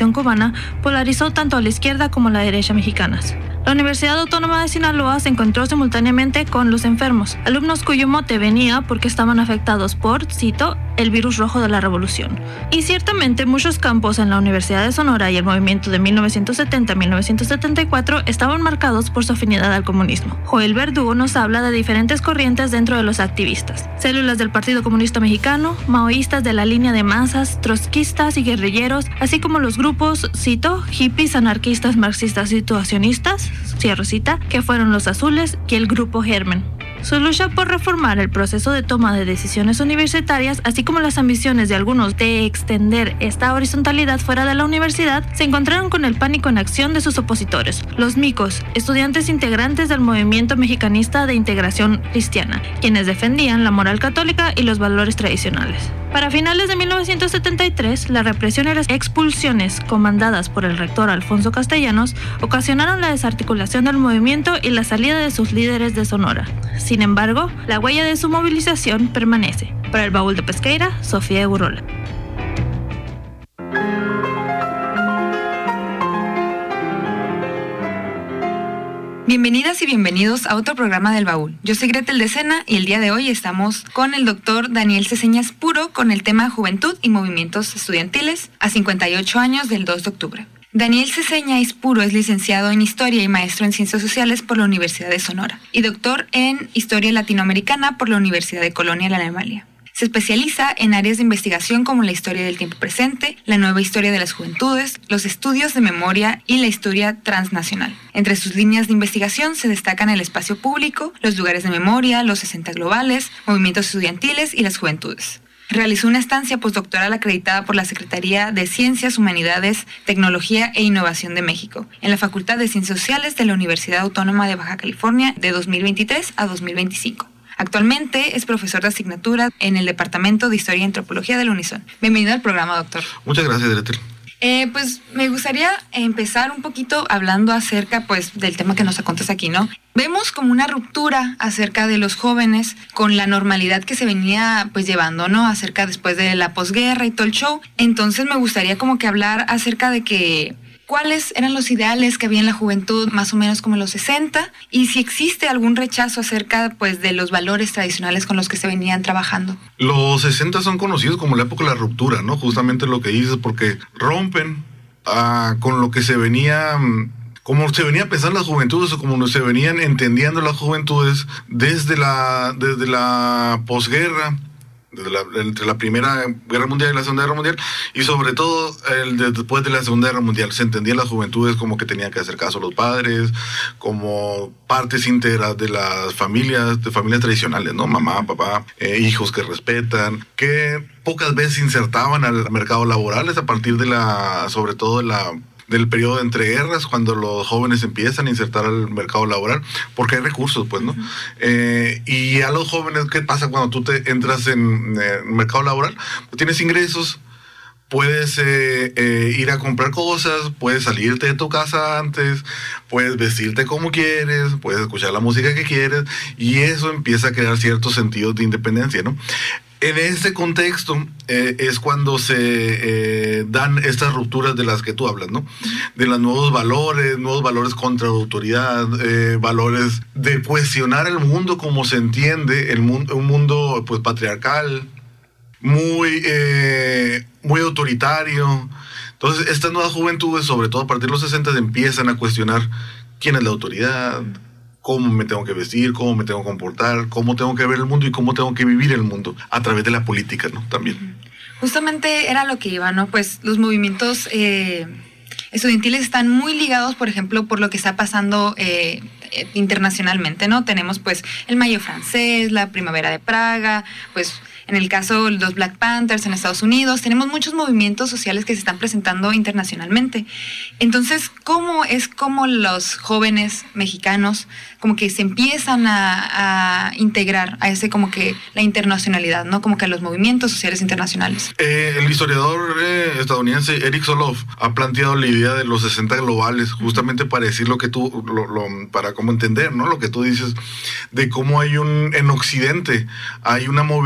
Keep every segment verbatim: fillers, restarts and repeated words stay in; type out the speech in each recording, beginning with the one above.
Revolución Cubana polarizó tanto a la izquierda como a la derecha mexicanas. La Universidad Autónoma de Sinaloa se encontró simultáneamente con los enfermos, alumnos cuyo mote venía porque estaban afectados por, cito, el virus rojo de la revolución. Y ciertamente muchos campos en la Universidad de Sonora y el movimiento de mil novecientos setenta a mil novecientos setenta y cuatro estaban marcados por su afinidad al comunismo. Joel Verdugo nos habla de diferentes corrientes dentro de los activistas: células del Partido Comunista Mexicano, maoístas de la línea de masas, trotskistas y guerrilleros, así como los grupos, cito, hippies, anarquistas, marxistas, situacionistas, cierro cita, que fueron los Azules y el Grupo Germen. Su lucha por reformar el proceso de toma de decisiones universitarias, así como las ambiciones de algunos de extender esta horizontalidad fuera de la universidad, se encontraron con el pánico en acción de sus opositores, los micos, estudiantes integrantes del movimiento mexicanista de integración cristiana, quienes defendían la moral católica y los valores tradicionales. Para finales de mil novecientos setenta y tres, la represión y las expulsiones comandadas por el rector Alfonso Castellanos ocasionaron la desarticulación del movimiento y la salida de sus líderes de Sonora. Sin embargo, la huella de su movilización permanece. Para el Baúl de Pesqueira, Sofía Egurola. Bienvenidas y bienvenidos a otro programa del Baúl. Yo soy Gretel de Sena y el día de hoy estamos con el doctor Daniel Ceseña Espuro con el tema Juventud y Movimientos Estudiantiles a cincuenta y ocho años del dos de octubre. Daniel Ceseña Espuro es licenciado en Historia y maestro en Ciencias Sociales por la Universidad de Sonora y doctor en Historia Latinoamericana por la Universidad de Colonia, en Alemania. Se especializa en áreas de investigación como la historia del tiempo presente, la nueva historia de las juventudes, los estudios de memoria y la historia transnacional. Entre sus líneas de investigación se destacan el espacio público, los lugares de memoria, los sesenta globales, movimientos estudiantiles y las juventudes. Realizó una estancia postdoctoral acreditada por la Secretaría de Ciencias, Humanidades, Tecnología e Innovación de México en la Facultad de Ciencias Sociales de la Universidad Autónoma de Baja California de dos mil veintitrés a dos mil veinticinco. Actualmente es profesor de asignatura en el Departamento de Historia y Antropología del Unison. Bienvenido al programa, doctor. Muchas gracias, Gretel. Eh, pues me gustaría empezar un poquito hablando acerca pues del tema que nos acontece aquí, ¿no? Vemos como una ruptura acerca de los jóvenes con la normalidad que se venía pues llevando, ¿no? Acerca después de la posguerra y todo el show. Entonces me gustaría como que hablar acerca de que cuáles eran los ideales que había en la juventud más o menos como en los sesenta y si existe algún rechazo acerca pues de los valores tradicionales con los que se venían trabajando. Los sesenta son conocidos como la época de la ruptura, ¿no? Justamente lo que dices, porque rompen uh, con lo que se venía, como se venía pensando las juventudes o como se venían entendiendo las juventudes desde la, desde la posguerra. Desde la, entre la Primera Guerra Mundial y la Segunda Guerra Mundial, y sobre todo el de, después de la Segunda Guerra Mundial, se entendían las juventudes como que tenían que hacer caso a los padres, como partes íntegras de las familias, de familias tradicionales, ¿no? Mamá, papá, eh, hijos que respetan, que pocas veces se insertaban al mercado laboral, es a partir de la, sobre todo de la del periodo de entreguerras, cuando los jóvenes empiezan a insertar al mercado laboral, porque hay recursos, pues, ¿no? Uh-huh. Eh, y a los jóvenes, ¿qué pasa cuando tú te entras en el eh, mercado laboral? Pues tienes ingresos, puedes eh, eh, ir a comprar cosas, puedes salirte de tu casa antes, puedes vestirte como quieres, puedes escuchar la música que quieres, y eso empieza a crear ciertos sentidos de independencia, ¿no? En este contexto eh, es cuando se eh, dan estas rupturas de las que tú hablas, ¿no? De los nuevos valores, nuevos valores contra la autoridad, eh, valores de cuestionar el mundo como se entiende, el mundo, un mundo pues patriarcal, muy, eh, muy autoritario. Entonces estas nuevas juventudes, sobre todo a partir de los sesenta, empiezan a cuestionar quién es la autoridad, cómo me tengo que vestir, cómo me tengo que comportar, cómo tengo que ver el mundo y cómo tengo que vivir el mundo a través de la política, ¿no? También. Justamente era lo que iba, ¿no? Pues los movimientos eh, estudiantiles están muy ligados, por ejemplo, por lo que está pasando eh, internacionalmente, ¿no? Tenemos pues el Mayo francés, la Primavera de Praga, pues en el caso de los Black Panthers en Estados Unidos, tenemos muchos movimientos sociales que se están presentando internacionalmente. Entonces, ¿cómo es como los jóvenes mexicanos como que se empiezan a, a integrar a ese como que la internacionalidad, ¿no? Como que a los movimientos sociales internacionales? Eh, el historiador eh, estadounidense Eric Soloff ha planteado la idea de los sesenta globales, justamente para decir lo que tú, lo, lo, para cómo entender, ¿no? Lo que tú dices de cómo hay un, en Occidente, hay una movilización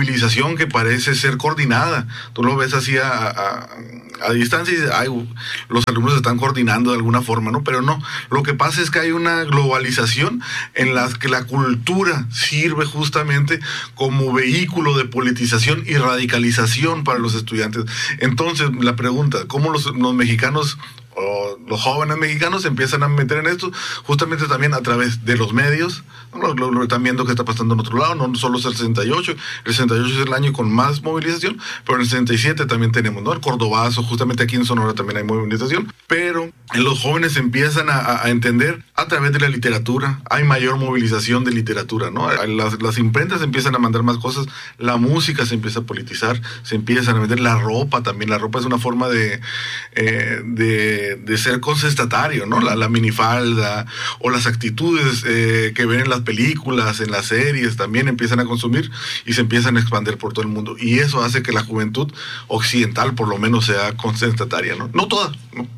movilización que parece ser coordinada. Tú lo ves así a, a, a distancia y dices, ay, los alumnos se están coordinando de alguna forma, ¿no? Pero no, lo que pasa es que hay una globalización en la que la cultura sirve justamente como vehículo de politización y radicalización para los estudiantes. Entonces, la pregunta, ¿cómo los, los mexicanos o los jóvenes mexicanos se empiezan a meter en esto? Justamente también a través de los medios. Lo, lo, lo están viendo que está pasando en otro lado, no solo es el sesenta y ocho, el sesenta y ocho es el año con más movilización, pero en el sesenta y siete también tenemos, ¿no? El Cordobazo, justamente aquí en Sonora también hay movilización, pero los jóvenes empiezan a, a entender a través de la literatura, hay mayor movilización de literatura, ¿no? Las, las imprentas empiezan a mandar más cosas, la música se empieza a politizar, se empiezan a vender la ropa también, la ropa es una forma de, eh, de, de ser contestatario, ¿no? La, la minifalda o las actitudes eh, que ven en las películas, en las series, también empiezan a consumir y se empiezan a expandir por todo el mundo. Y eso hace que la juventud occidental, por lo menos, sea contestataria, ¿no? No toda, ¿no?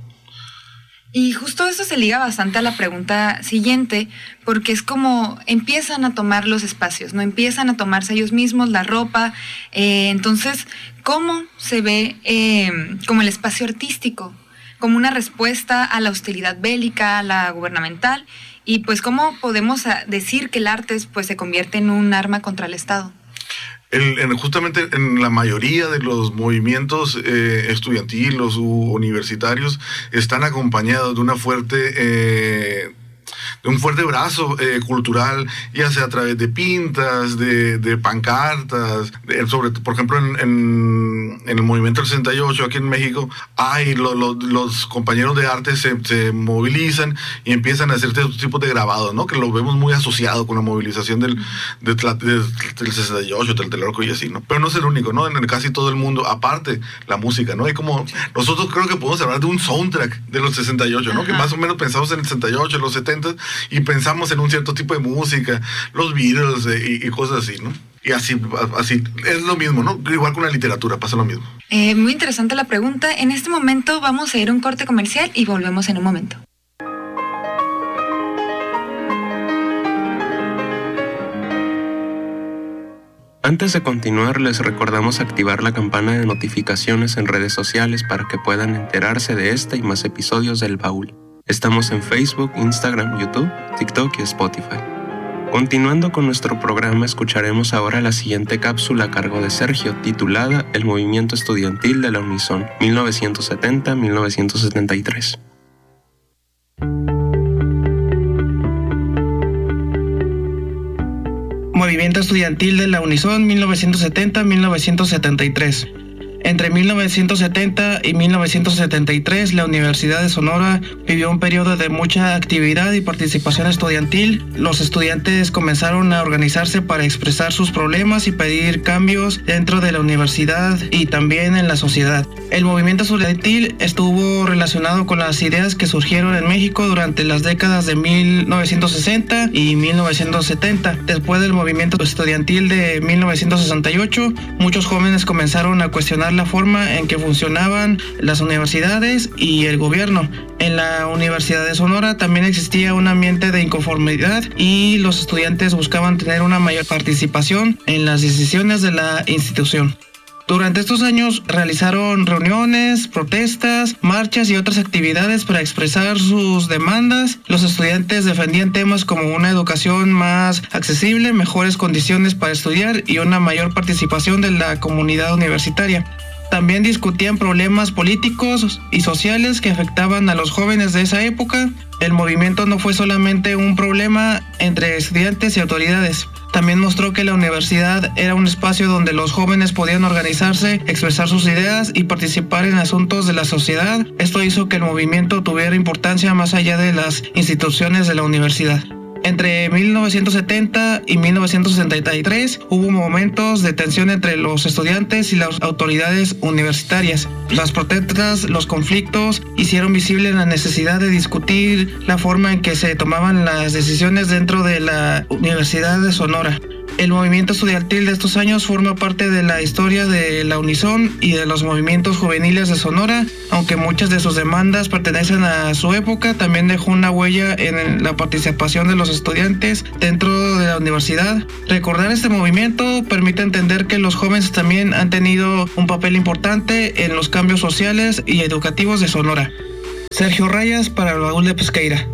Y justo eso se liga bastante a la pregunta siguiente, porque es como empiezan a tomar los espacios, ¿no? Empiezan a tomarse ellos mismos la ropa. Eh, entonces, ¿cómo se ve eh, como el espacio artístico? Como una respuesta a la hostilidad bélica, a la gubernamental. Y pues, ¿cómo podemos decir que el arte pues, se convierte en un arma contra el Estado? El, en, justamente en la mayoría de los movimientos eh, estudiantiles u universitarios están acompañados de una fuerte... Eh, de un fuerte brazo eh, cultural, ya sea a través de pintas, de, de pancartas, de, sobre, por ejemplo, en, en, en el movimiento del sesenta y ocho aquí en México, hay lo, lo, los compañeros de arte se, se movilizan y empiezan a hacer este tipo de grabados, ¿no? Que lo vemos muy asociado con la movilización del, de, de, de, del sesenta y ocho, del Tlatelolco y así, ¿no? Pero no es el único, ¿no? En el, casi todo el mundo, aparte la música, ¿no? Y como nosotros creo que podemos hablar de un soundtrack de los sesenta y ocho, ¿no? Ajá. Que más o menos pensamos en el sesenta y ocho, en los setenta, y pensamos en un cierto tipo de música, los Beatles eh, y, y cosas así, ¿no? Y así, así, es lo mismo, ¿no? Igual con la literatura, pasa lo mismo. Eh, muy interesante la pregunta. En este momento vamos a ir a un corte comercial y volvemos en un momento. Antes de continuar, les recordamos activar la campana de notificaciones en redes sociales para que puedan enterarse de este y más episodios del Baúl. Estamos en Facebook, Instagram, YouTube, TikTok y Spotify. Continuando con nuestro programa, escucharemos ahora la siguiente cápsula a cargo de Sergio, titulada El movimiento estudiantil de la Unison, mil novecientos setenta a mil novecientos setenta y tres. Movimiento estudiantil de la Unison, mil novecientos setenta a mil novecientos setenta y tres. Entre mil novecientos setenta y mil novecientos setenta y tres, la Universidad de Sonora vivió un periodo de mucha actividad y participación estudiantil. Los estudiantes comenzaron a organizarse para expresar sus problemas y pedir cambios dentro de la universidad y también en la sociedad. El movimiento estudiantil estuvo relacionado con las ideas que surgieron en México durante las décadas de mil novecientos sesenta y mil novecientos setenta. Después del movimiento estudiantil de mil novecientos sesenta y ocho, muchos jóvenes comenzaron a cuestionar la forma en que funcionaban las universidades y el gobierno. En la Universidad de Sonora también existía un ambiente de inconformidad y los estudiantes buscaban tener una mayor participación en las decisiones de la institución. Durante estos años realizaron reuniones, protestas, marchas y otras actividades para expresar sus demandas. Los estudiantes defendían temas como una educación más accesible, mejores condiciones para estudiar y una mayor participación de la comunidad universitaria. También discutían problemas políticos y sociales que afectaban a los jóvenes de esa época. El movimiento no fue solamente un problema entre estudiantes y autoridades. También mostró que la universidad era un espacio donde los jóvenes podían organizarse, expresar sus ideas y participar en asuntos de la sociedad. Esto hizo que el movimiento tuviera importancia más allá de las instituciones de la universidad. Entre mil novecientos setenta y mil novecientos setenta y tres hubo momentos de tensión entre los estudiantes y las autoridades universitarias. Las protestas, los conflictos hicieron visible la necesidad de discutir la forma en que se tomaban las decisiones dentro de la Universidad de Sonora. El movimiento estudiantil de estos años forma parte de la historia de la Unison y de los movimientos juveniles de Sonora. Aunque muchas de sus demandas pertenecen a su época, también dejó una huella en la participación de los estudiantes dentro de la universidad. Recordar este movimiento permite entender que los jóvenes también han tenido un papel importante en los cambios sociales y educativos de Sonora. Sergio Rayas para el Baúl de Pesqueira.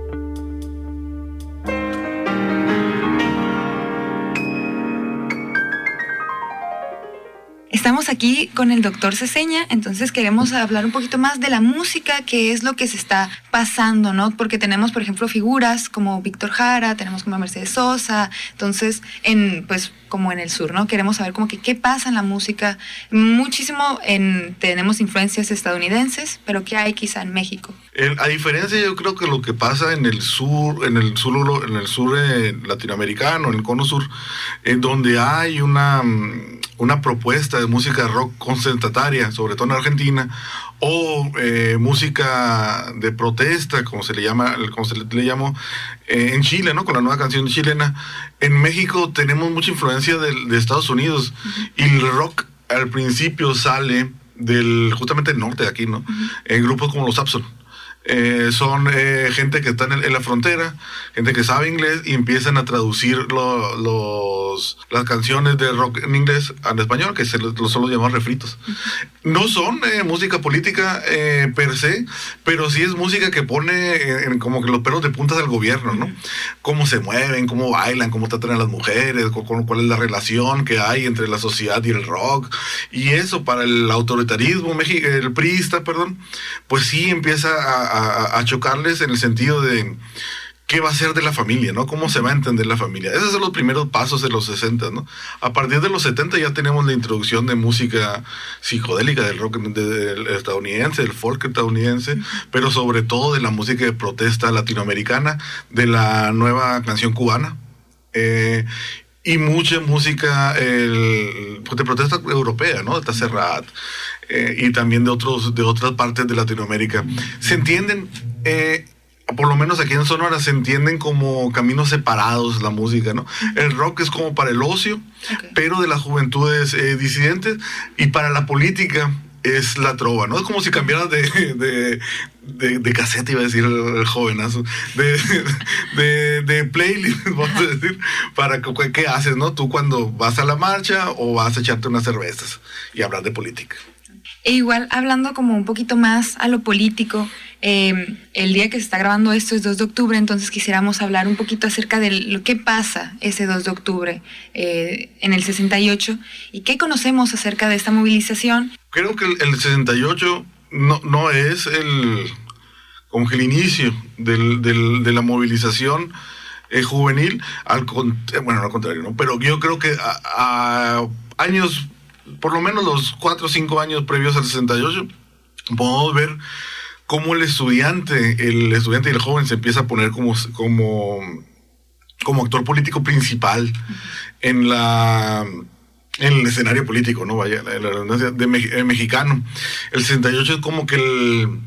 Estamos aquí con el doctor Ceseña, entonces queremos hablar un poquito más de la música, qué es lo que se está pasando, ¿no? Porque tenemos, por ejemplo, figuras como Víctor Jara, tenemos como Mercedes Sosa, entonces, en pues como en el sur, ¿no? Queremos saber como que qué pasa en la música. Muchísimo en, tenemos influencias estadounidenses, pero qué hay quizá en México. El, a diferencia, yo creo que lo que pasa en el sur, en el sur, en el sur eh, latinoamericano, en el cono sur, en donde hay una, una propuesta de música rock concentrataria, sobre todo en Argentina, o eh, música de protesta, como se le llama, como se le, le llamó eh, en Chile, ¿no? Con la nueva canción chilena. En México tenemos mucha influencia de, de Estados Unidos, uh-huh. Y el rock al principio sale del justamente del norte de aquí, ¿no? Uh-huh. En grupos como los Abson. Eh, son eh, gente que está en, el, en la frontera, gente que sabe inglés y empiezan a traducir lo, los, las canciones de rock en inglés al español, que se los solo llaman refritos. No son eh, música política eh, per se, pero sí es música que pone en, en como que los pelos de puntas al gobierno, ¿no? Cómo se mueven, cómo bailan, cómo tratan a las mujeres, con, cuál es la relación que hay entre la sociedad y el rock. Y eso para el autoritarismo, el priista, perdón, pues sí empieza a A, a chocarles en el sentido de qué va a ser de la familia, ¿no? Cómo se va a entender la familia. Esos son los primeros pasos de los sesenta, ¿no? A partir de los setenta ya tenemos la introducción de música psicodélica, del rock de, de, del estadounidense, del folk estadounidense, uh-huh. Pero sobre todo de la música de protesta latinoamericana, de la nueva canción cubana, eh, y mucha música el, de protesta europea, ¿no? De Serrat. Eh, y también de otros de otras partes de Latinoamérica. Se entienden, eh, por lo menos aquí en Sonora, se entienden como caminos separados la música, ¿no? El rock es como para el ocio, okay. Pero de las juventudes eh, disidentes, y para la política es la trova, ¿no? Es como si cambiaras de, de, de, de cassette, iba a decir el, el jovenazo, de, de, de playlist, vamos a decir, para que, ¿qué haces, no? Tú cuando vas a la marcha o vas a echarte unas cervezas y hablar de política. E igual, hablando como un poquito más a lo político, eh, el día que se está grabando esto es dos de octubre, entonces quisiéramos hablar un poquito acerca de lo que pasa ese dos de octubre eh, en el sesenta y ocho y qué conocemos acerca de esta movilización. Creo que el, el sesenta y ocho no, no es el, como que el inicio del, del, de la movilización eh, juvenil, al, bueno, al contrario, ¿no? Pero yo creo que a, a años... por lo menos los cuatro o cinco años previos al sesenta y ocho, podemos ver cómo el estudiante, el estudiante y el joven se empieza a poner como, como, como actor político principal en la en el escenario político, ¿no? Vaya, la redundancia de me, mexicano. El sesenta y ocho es como que el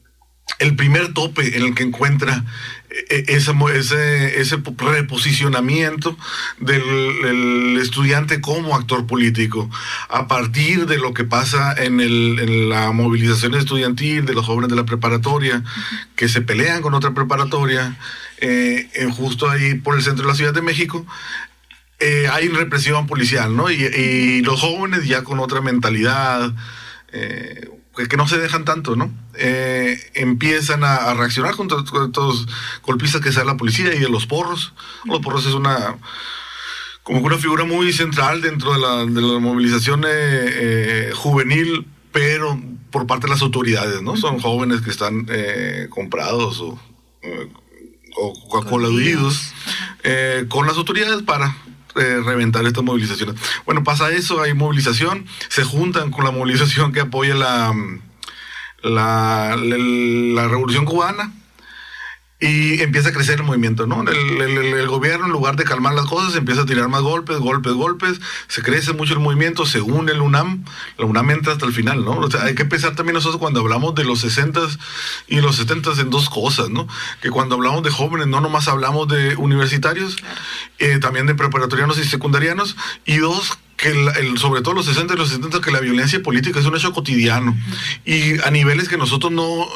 el primer tope en el que encuentra ese, ese, ese reposicionamiento del, del estudiante como actor político, a partir de lo que pasa en, el, en la movilización estudiantil de los jóvenes de la preparatoria, que se pelean con otra preparatoria, eh, justo ahí por el centro de la Ciudad de México. Eh, hay represión policial, ¿no? Y, y los jóvenes ya con otra mentalidad, eh, que no se dejan tanto, ¿no? Eh, empiezan a, a reaccionar contra, contra estos golpistas que sea la policía y de los porros. Los porros es una como una figura muy central dentro de la, de la movilización eh, eh, juvenil, pero por parte de las autoridades, ¿no? Son jóvenes que están eh, comprados o, eh, o colaborados eh, con las autoridades para Eh, reventar estas movilizaciones. Bueno, pasa eso, hay movilización, se juntan con la movilización que apoya la, la, la, la Revolución Cubana y empieza a crecer el movimiento, ¿no? El, el, el gobierno, en lugar de calmar las cosas, empieza a tirar más golpes, golpes, golpes, se crece mucho el movimiento, se une el UNAM, la UNAM entra hasta el final, ¿no? O sea, hay que pensar también nosotros cuando hablamos de los sesentas y los setentas en dos cosas, ¿no? Que cuando hablamos de jóvenes no nomás hablamos de universitarios, eh, también de preparatorianos y secundarianos, y dos, que el, el, sobre todo los sesenta y los setenta, que la violencia política es un hecho cotidiano, y a niveles que nosotros no...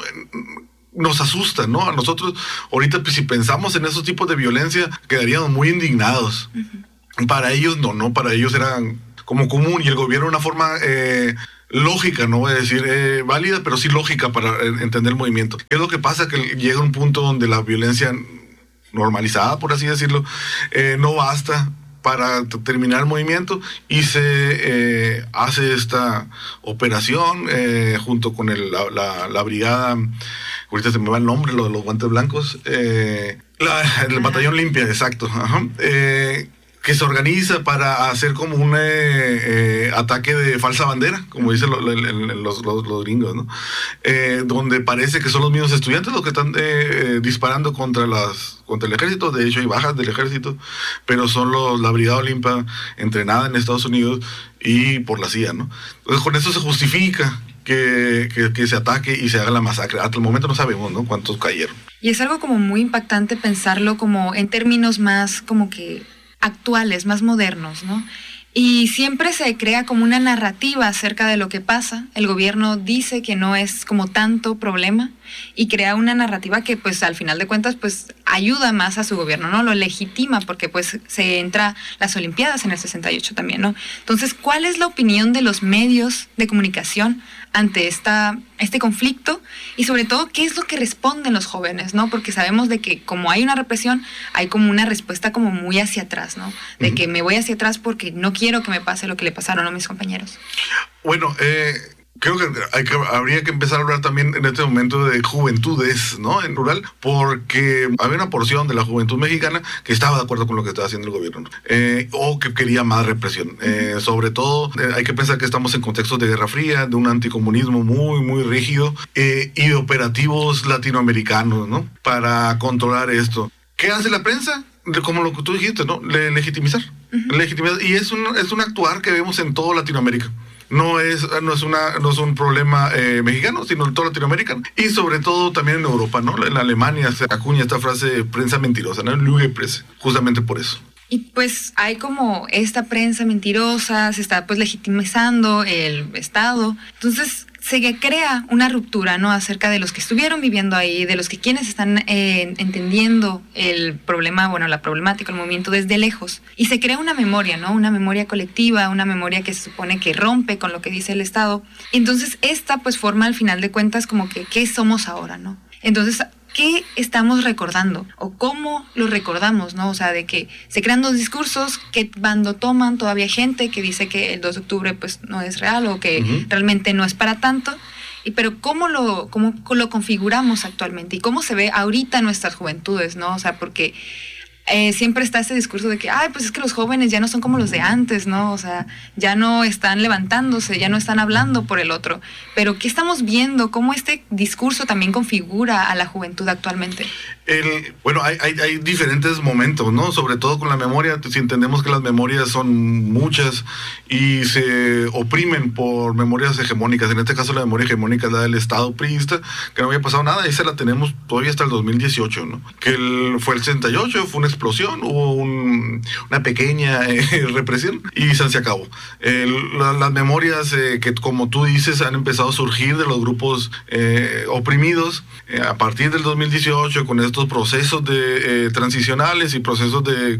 nos asusta, ¿no? A nosotros, ahorita, pues, si pensamos en esos tipos de violencia, quedaríamos muy indignados. Uh-huh. Para ellos, no, no, para ellos era como común, y el gobierno de una forma eh, lógica, no voy a decir eh, válida, pero sí lógica para eh, entender el movimiento. ¿Qué es lo que pasa? Que llega un punto donde la violencia normalizada, por así decirlo, eh, no basta para t- terminar el movimiento, y se eh, hace esta operación eh, junto con el, la, la, la brigada, ahorita se me va el nombre, lo de los guantes blancos, eh, la, el batallón limpia, exacto, ajá, eh, que se organiza para hacer como un eh, eh, ataque de falsa bandera, como dicen lo, lo, los, los, los gringos, ¿no? Eh, donde parece que son los mismos estudiantes los que están eh, eh, disparando contra las contra el ejército. De hecho hay bajas del ejército, pero son los, la Brigada Olimpa entrenada en Estados Unidos y por la C I A, ¿no? Entonces con eso se justifica que, que, que se ataque y se haga la masacre. Hasta el momento no sabemos, ¿no?, cuántos cayeron. Y es algo como muy impactante pensarlo como en términos más como que actuales, más modernos, ¿no? Y siempre se crea como una narrativa acerca de lo que pasa. El gobierno dice que no es como tanto problema y crea una narrativa que, pues, al final de cuentas, pues, ayuda más a su gobierno, ¿no? Lo legitima, porque, pues, se entra las Olimpiadas en el sesenta y ocho también, ¿no? Entonces, ¿cuál es la opinión de los medios de comunicación ante esta, este conflicto? Y sobre todo, ¿qué es lo que responden los jóvenes, ¿no? Porque sabemos de que como hay una represión, hay como una respuesta como muy hacia atrás, ¿no? De uh-huh. que me voy hacia atrás porque no quiero que me pase lo que le pasaron a mis compañeros. Bueno, eh... creo que, hay que habría que empezar a hablar también en este momento de juventudes, ¿no?, en rural, porque había una porción de la juventud mexicana que estaba de acuerdo con lo que estaba haciendo el gobierno, ¿no? eh, o que quería más represión. Eh, sobre todo, eh, hay que pensar que estamos en contextos de Guerra Fría, de un anticomunismo muy, muy rígido, eh, y de operativos latinoamericanos, ¿no?, para controlar esto. ¿Qué hace la prensa? Como lo que tú dijiste, ¿no?, Le- legitimizar. Uh-huh. Legitimizar. Y es un, es un actuar que vemos en toda Latinoamérica. No es, no es, una, no es un problema eh, mexicano, sino en toda Latinoamérica, y sobre todo también en Europa, ¿no? En Alemania se acuña esta frase prensa mentirosa, ¿no? Lügenpresse, justamente por eso. Y pues hay como esta prensa mentirosa, se está pues legitimizando el Estado. Entonces se crea una ruptura, ¿no?, acerca de los que estuvieron viviendo ahí, de los que quienes están eh, entendiendo el problema, bueno, la problemática, el movimiento desde lejos. Y se crea una memoria, ¿no?, una memoria colectiva, una memoria que se supone que rompe con lo que dice el Estado. Entonces esta pues forma al final de cuentas como que ¿qué somos ahora, no? Entonces, ¿qué estamos recordando? ¿O cómo lo recordamos, no? O sea, de que se crean dos discursos, ¿qué bando toman? Todavía hay gente que dice que el dos de octubre pues no es real o que uh-huh. realmente no es para tanto. Y pero ¿cómo lo, cómo lo configuramos actualmente? ¿Y cómo se ve ahorita en nuestras juventudes, no? O sea, porque Eh, siempre está ese discurso de que, ay, pues es que los jóvenes ya no son como los de antes, ¿no? O sea, ya no están levantándose, ya no están hablando por el otro. Pero ¿qué estamos viendo? ¿Cómo este discurso también configura a la juventud actualmente? El, bueno, hay, hay, hay diferentes momentos, ¿no? Sobre todo con la memoria, si entendemos que las memorias son muchas y se oprimen por memorias hegemónicas. En este caso la memoria hegemónica es la del Estado priista, que no había pasado nada, y esa la tenemos todavía hasta el dos mil dieciocho, ¿no? Que el, fue el sesenta y ocho, fue una explosión, hubo un, una pequeña eh, represión y se acabó. El, la, las memorias eh, que, como tú dices, han empezado a surgir de los grupos eh, oprimidos eh, a partir del dos mil dieciocho, con estos procesos de eh, transicionales y procesos de,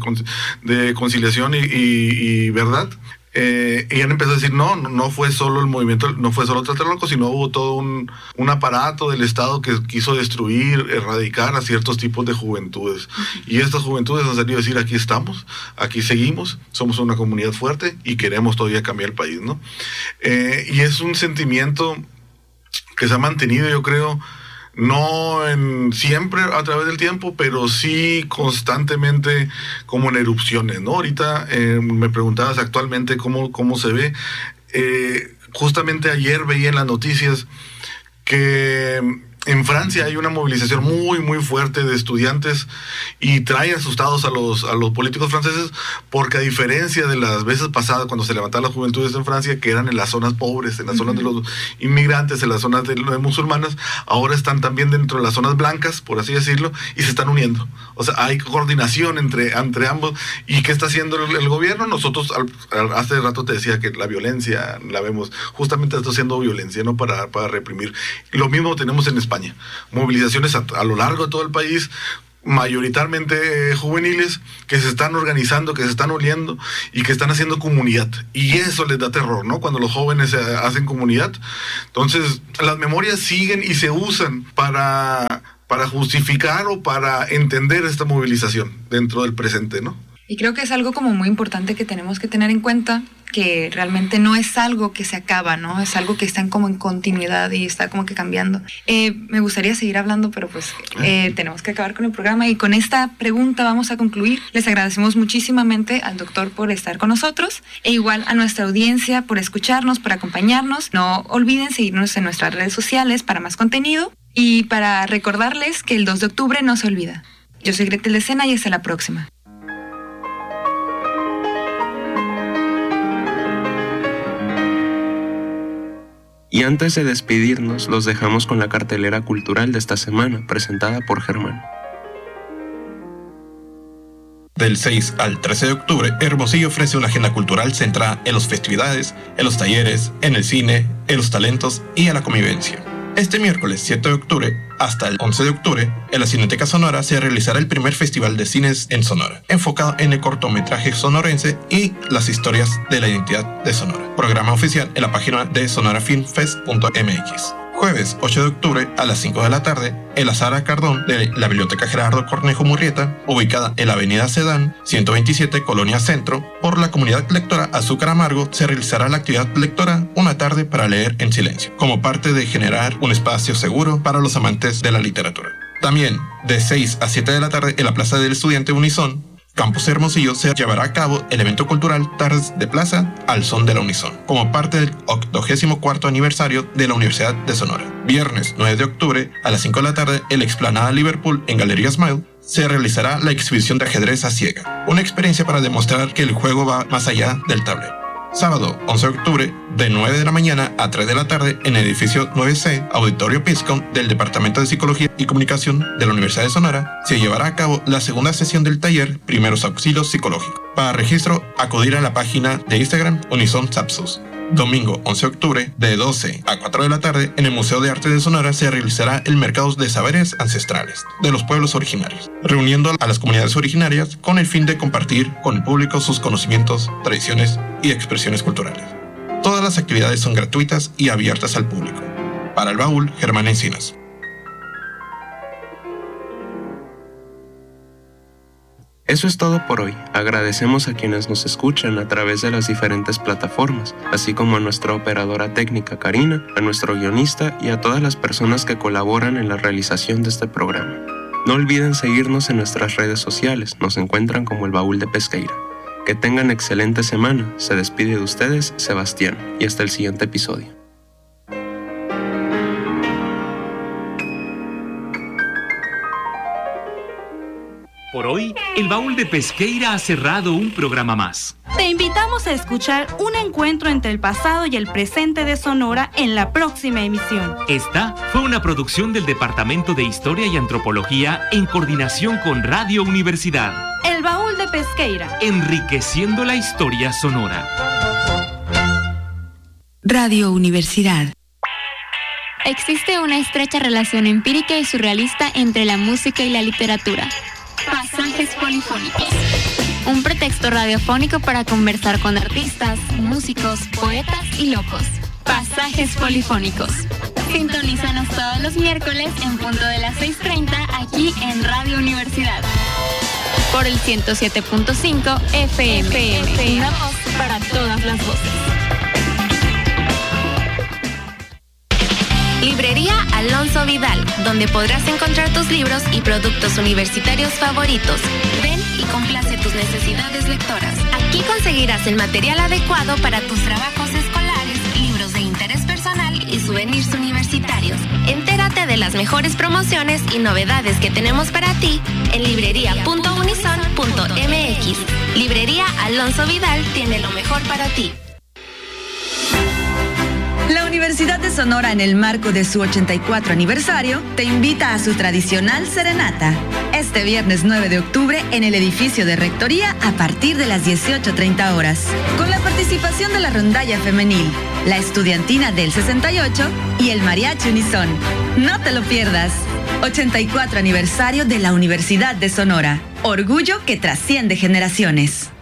de conciliación y, y, y verdad. Eh, y han empezado a decir, no, no fue solo el movimiento, no fue solo Tlatelolco, sino hubo todo un, un aparato del Estado que quiso destruir, erradicar a ciertos tipos de juventudes. Y estas juventudes han salido a decir, aquí estamos, aquí seguimos, somos una comunidad fuerte y queremos todavía cambiar el país, ¿no? Eh, y es un sentimiento que se ha mantenido, yo creo, no en siempre a través del tiempo, pero sí constantemente como en erupciones, ¿no? Ahorita eh, me preguntabas actualmente cómo, cómo se ve. Eh, justamente ayer veía en las noticias que en Francia hay una movilización muy, muy fuerte de estudiantes y trae asustados a los, a los políticos franceses, porque a diferencia de las veces pasadas cuando se levantaban las juventudes en Francia, que eran en las zonas pobres, en las uh-huh. zonas de los inmigrantes, en las zonas de, de musulmanas, ahora están también dentro de las zonas blancas, por así decirlo, y se están uniendo. O sea, hay coordinación entre, entre ambos. ¿Y qué está haciendo el, el gobierno? Nosotros, al, al, hace rato te decía que la violencia la vemos, justamente está haciendo violencia, ¿no? Para, para reprimir. Lo mismo tenemos en España. Movilizaciones a, a lo largo de todo el país, mayoritariamente eh, juveniles, que se están organizando, que se están uniendo y que están haciendo comunidad. Y eso les da terror, ¿no? Cuando los jóvenes eh, hacen comunidad. Entonces, las memorias siguen y se usan para, para justificar o para entender esta movilización dentro del presente, ¿no? Y creo que es algo como muy importante que tenemos que tener en cuenta, que realmente no es algo que se acaba, ¿no? Es algo que está en como en continuidad y está como que cambiando. Eh, me gustaría seguir hablando, pero pues eh, tenemos que acabar con el programa, y con esta pregunta vamos a concluir. Les agradecemos muchísimamente al doctor por estar con nosotros, e igual a nuestra audiencia por escucharnos, por acompañarnos. No olviden seguirnos en nuestras redes sociales para más contenido y para recordarles que el dos de octubre no se olvida. Yo soy Gretel Decena y hasta la próxima. Y antes de despedirnos, los dejamos con la cartelera cultural de esta semana, presentada por Germán. Del seis al trece de octubre, Hermosillo ofrece una agenda cultural centrada en las festividades, en los talleres, en el cine, en los talentos y en la convivencia. Este miércoles siete de octubre hasta el once de octubre, en la Cineteca Sonora se realizará el primer festival de cines en Sonora, enfocado en el cortometraje sonorense y las historias de la identidad de Sonora. Programa oficial en la página de sonora film fest punto m x. Jueves ocho de octubre a las cinco de la tarde, en la Sala Cardón de la Biblioteca Gerardo Cornejo Murrieta, ubicada en la Avenida Sedán, ciento veintisiete, Colonia Centro, por la comunidad lectora Azúcar Amargo, se realizará la actividad lectora Una tarde para leer en silencio, como parte de generar un espacio seguro para los amantes de la literatura. También, de seis a siete de la tarde, en la Plaza del Estudiante Unison, Campus Hermosillo, se llevará a cabo el evento cultural Tardes de Plaza al Son de la Unison, como parte del octogésimo cuarto aniversario de la Universidad de Sonora. Viernes nueve de octubre, a las cinco de la tarde, en la Explanada Liverpool, en Galería Smile, se realizará la exhibición de ajedrez a ciega, una experiencia para demostrar que el juego va más allá del tablero. Sábado once de octubre, de nueve de la mañana a tres de la tarde, en el edificio nueve C, Auditorio Piscom del Departamento de Psicología y Comunicación de la Universidad de Sonora, se llevará a cabo la segunda sesión del taller Primeros Auxilios Psicológicos. Para registro, acudir a la página de Instagram Unison Sapsus. Domingo once de octubre, de doce a cuatro de la tarde, en el Museo de Arte de Sonora se realizará el Mercado de Saberes Ancestrales de los Pueblos Originarios, reuniendo a las comunidades originarias con el fin de compartir con el público sus conocimientos, tradiciones y expresiones culturales. Todas las actividades son gratuitas y abiertas al público. Para el Baúl, Germán Encinas. Eso es todo por hoy. Agradecemos a quienes nos escuchan a través de las diferentes plataformas, así como a nuestra operadora técnica Karina, a nuestro guionista y a todas las personas que colaboran en la realización de este programa. No olviden seguirnos en nuestras redes sociales, nos encuentran como El Baúl de Pesqueira. Que tengan excelente semana. Se despide de ustedes Sebastián y hasta el siguiente episodio. Por hoy, El Baúl de Pesqueira ha cerrado un programa más. Te invitamos a escuchar un encuentro entre el pasado y el presente de Sonora en la próxima emisión. Esta fue una producción del Departamento de Historia y Antropología en coordinación con Radio Universidad. El Baúl de Pesqueira. Enriqueciendo la historia sonora. Radio Universidad. Existe una estrecha relación empírica y surrealista entre la música y la literatura. Pasajes polifónicos. Un pretexto radiofónico para conversar con artistas, músicos, poetas y locos. Pasajes polifónicos. Sintonízanos todos los miércoles en punto de las seis treinta aquí en Radio Universidad. Por el ciento siete punto cinco F M. F M. Una voz para todas las voces. Librería Alonso Vidal, donde podrás encontrar tus libros y productos universitarios favoritos. Ven y complace tus necesidades lectoras. Aquí conseguirás el material adecuado para tus trabajos escolares, libros de interés personal y souvenirs universitarios. universitarios. Entérate de las mejores promociones y novedades que tenemos para ti en librería punto unison punto m x. Librería Alonso Vidal tiene lo mejor para ti. La Universidad de Sonora, en el marco de su ochenta y cuatro aniversario, te invita a su tradicional serenata. Este viernes nueve de octubre en el edificio de Rectoría a partir de las dieciocho treinta horas. Con la participación de la rondalla femenil, la estudiantina del sesenta y ocho y el mariachi Unison. No te lo pierdas. ochenta y cuatro aniversario de la Universidad de Sonora. Orgullo que trasciende generaciones.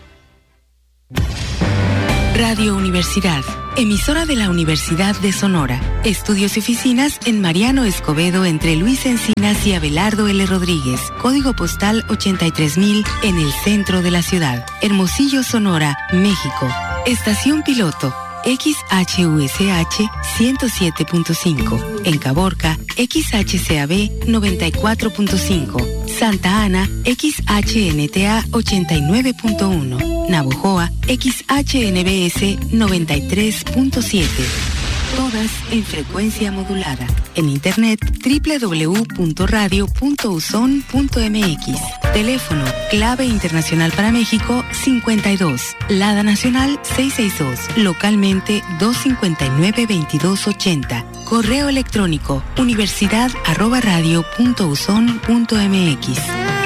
Radio Universidad, emisora de la Universidad de Sonora. Estudios y oficinas en Mariano Escobedo entre Luis Encinas y Abelardo L. Rodríguez. Código postal ochenta y tres mil en el centro de la ciudad. Hermosillo, Sonora, México. Estación piloto X H U S H ciento siete punto cinco. En Caborca, X H C A B noventa y cuatro punto cinco. Santa Ana, X H N T A ochenta y nueve punto uno. Navojoa, X H N B S noventa y tres punto siete. Todas en frecuencia modulada. En internet doble u doble u doble u punto radio punto uson punto m x. Teléfono clave internacional para México cincuenta y dos. Lada nacional seiscientos sesenta y dos. Localmente doscientos cincuenta y nueve veintidós ochenta. Correo electrónico universidad arroba radio punto uson punto m x.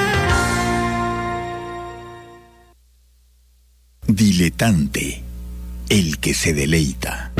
Diletante, el que se deleita.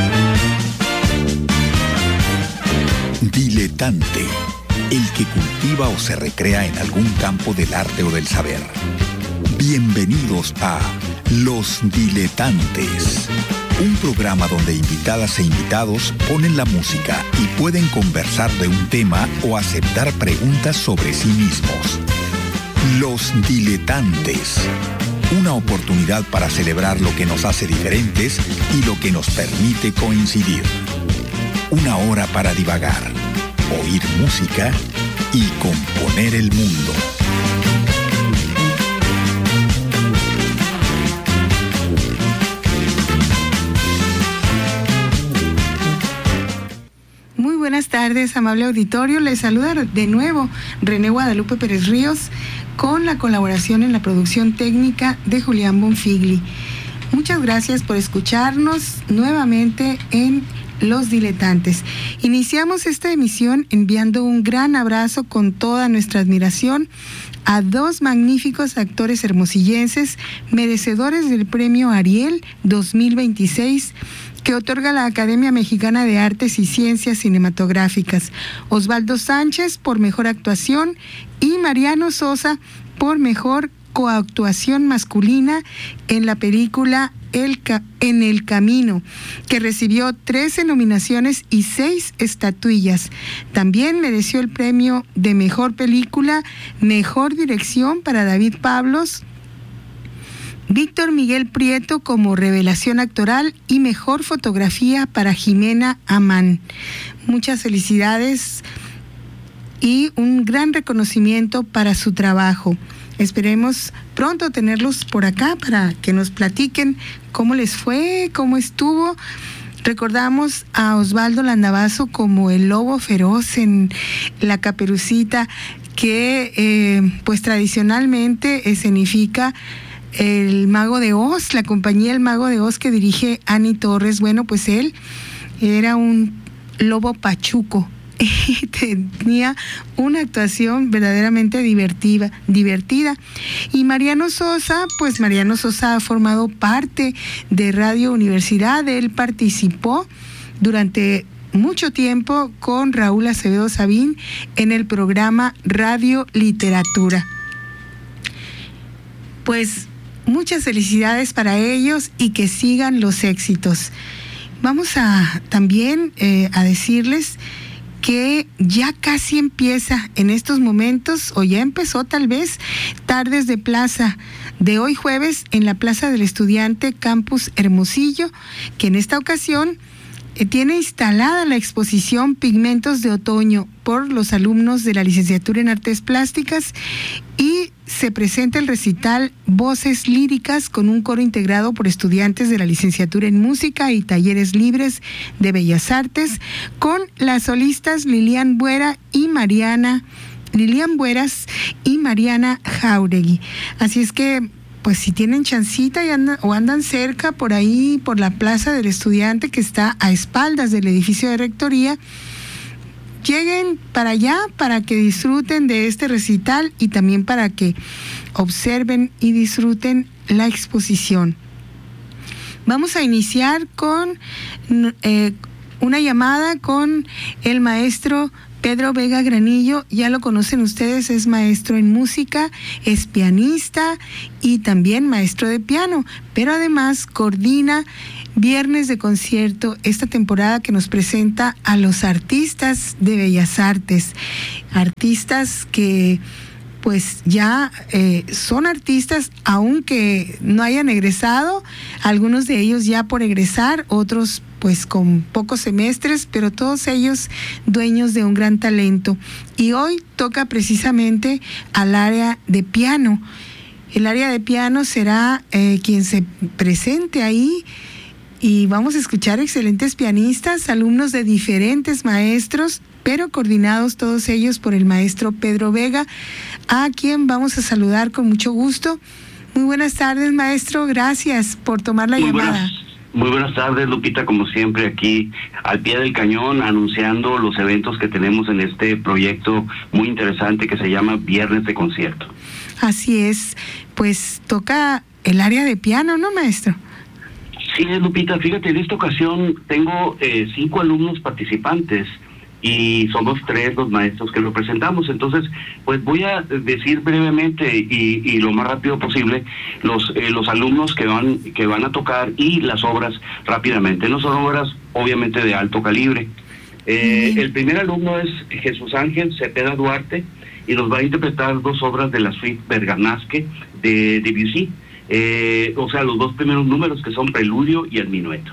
Diletante, el que cultiva o se recrea en algún campo del arte o del saber. Bienvenidos a Los Diletantes, un programa donde invitadas e invitados ponen la música y pueden conversar de un tema o aceptar preguntas sobre sí mismos. Los Diletantes, una oportunidad para celebrar lo que nos hace diferentes y lo que nos permite coincidir. Una hora para divagar, oír música y componer el mundo. Muy buenas tardes, amable auditorio. Les saluda de nuevo René Guadalupe Pérez Ríos con la colaboración en la producción técnica de Julián Bonfigli. Muchas gracias por escucharnos nuevamente en Los Diletantes. Iniciamos esta emisión enviando un gran abrazo con toda nuestra admiración a dos magníficos actores hermosillenses merecedores del premio Ariel dos mil veintiséis que otorga la Academia Mexicana de Artes y Ciencias Cinematográficas, Osvaldo Sánchez por mejor actuación y Mariano Sosa por mejor coactuación masculina en la película El Ca- En el Camino, que recibió trece nominaciones y seis estatuillas. También mereció el premio de mejor película, mejor dirección para David Pablos, Víctor Miguel Prieto como revelación actoral y mejor fotografía para Jimena Amán. Muchas felicidades y un gran reconocimiento para su trabajo. Esperemos pronto tenerlos por acá para que nos platiquen cómo les fue, cómo estuvo. Recordamos a Osvaldo Landavazo como el lobo feroz en La Caperucita, que eh, pues tradicionalmente escenifica El Mago de Oz, la compañía El Mago de Oz que dirige Ani Torres. Bueno, pues él era un lobo pachuco y tenía una actuación verdaderamente divertida, divertida. Y Mariano Sosa, pues Mariano Sosa ha formado parte de Radio Universidad. Él participó durante mucho tiempo con Raúl Acevedo Sabín en el programa Radio Literatura. Pues muchas felicidades para ellos y que sigan los éxitos. Vamos a también eh, a decirles que ya casi empieza en estos momentos, o ya empezó tal vez, Tardes de Plaza, de hoy jueves en la Plaza del Estudiante Campus Hermosillo, que en esta ocasión eh, tiene instalada la exposición Pigmentos de Otoño por los alumnos de la Licenciatura en Artes Plásticas y se presenta el recital Voces Líricas con un coro integrado por estudiantes de la licenciatura en música y talleres libres de Bellas Artes con las solistas Lilian Buera y Mariana Lilian Bueras y Mariana Jauregui. Así es que, pues si tienen chancita y andan, o andan cerca por ahí, por la Plaza del Estudiante que está a espaldas del edificio de Rectoría, lleguen para allá para que disfruten de este recital y también para que observen y disfruten la exposición. Vamos a iniciar con eh, una llamada con el maestro Pedro Vega Granillo. Ya lo conocen ustedes, es maestro en música, es pianista y también maestro de piano, pero además coordina Viernes de Concierto, esta temporada que nos presenta a los artistas de Bellas Artes, artistas que pues ya eh, son artistas aunque no hayan egresado, algunos de ellos ya por egresar, otros pues con pocos semestres, pero todos ellos dueños de un gran talento. Y hoy toca precisamente al área de piano. El área de piano será eh, quien se presente ahí. Y vamos a escuchar excelentes pianistas, alumnos de diferentes maestros, pero coordinados todos ellos por el maestro Pedro Vega, a quien vamos a saludar con mucho gusto. Muy buenas tardes, maestro, gracias por tomar la muy llamada. Buenas, muy buenas tardes, Lupita, como siempre aquí al pie del cañón, anunciando los eventos que tenemos en este proyecto muy interesante que se llama Viernes de Concierto. Así es, pues toca el área de piano, ¿no, maestro? Sí, Lupita, fíjate, en esta ocasión tengo eh, cinco alumnos participantes y somos tres los maestros que lo presentamos. Entonces, pues voy a decir brevemente y, y lo más rápido posible los eh, los alumnos que van que van a tocar y las obras rápidamente. No son obras obviamente de alto calibre. Eh, el primer alumno es Jesús Ángel Cepeda Duarte y nos va a interpretar dos obras de la suite Bergamasque de Debussy. Eh, o sea, los dos primeros números que son Preludio y el Minueto.